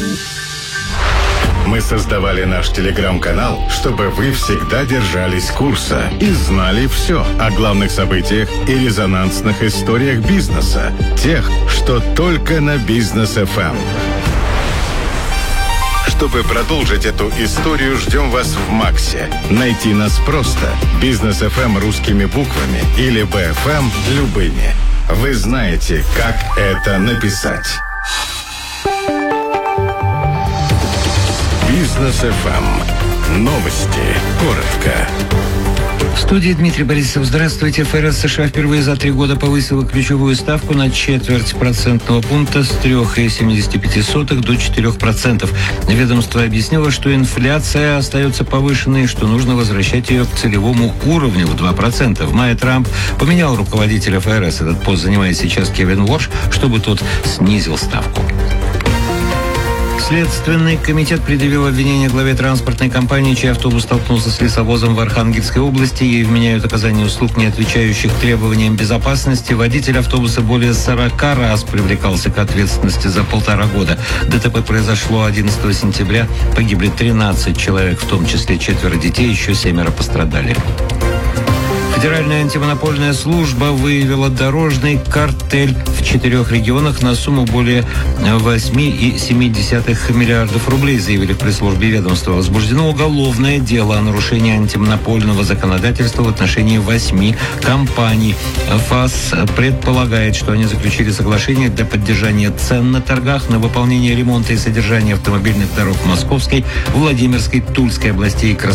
Мы создавали наш телеграм-канал, чтобы вы всегда держались курса и знали все о главных событиях и резонансных историях бизнеса, тех, что только на Бизнес эф эм. Чтобы продолжить эту историю, ждем вас в Максе. Найти нас просто. Бизнес эф эм русскими буквами или би эф эм любыми. Вы знаете, как это написать. Бизнес эф эм. Новости. Коротко. В студии Дмитрий Борисов. Здравствуйте. ФРС США впервые за три года повысила ключевую ставку на четверть процентного пункта с трёх целых семидесяти пяти сотых до четырёх процентов. Ведомство объяснило, что инфляция остается повышенной, что нужно возвращать ее к целевому уровню в два процента. В мае Трамп поменял руководителя ФРС. Этот пост занимает сейчас Кевин Уорш, чтобы тот снизил ставку. Следственный комитет предъявил обвинение главе транспортной компании, чей автобус столкнулся с лесовозом в Архангельской области. Ей вменяют оказание услуг, не отвечающих требованиям безопасности. Водитель автобуса более сорока раз привлекался к ответственности за полтора года. ДТП произошло одиннадцатого сентября. Погибли тринадцать человек, в том числе четверо детей, еще семеро пострадали. Федеральная антимонопольная служба выявила дорожный картель в четырех регионах на сумму более восемь целых семь десятых миллиардов рублей, заявили в пресс-службе ведомства. Возбуждено уголовное дело о нарушении антимонопольного законодательства в отношении восьми компаний. ФАС предполагает, что они заключили соглашение для поддержания цен на торгах на выполнение ремонта и содержания автомобильных дорог в Московской, Владимирской, Тульской областей и Краснодарской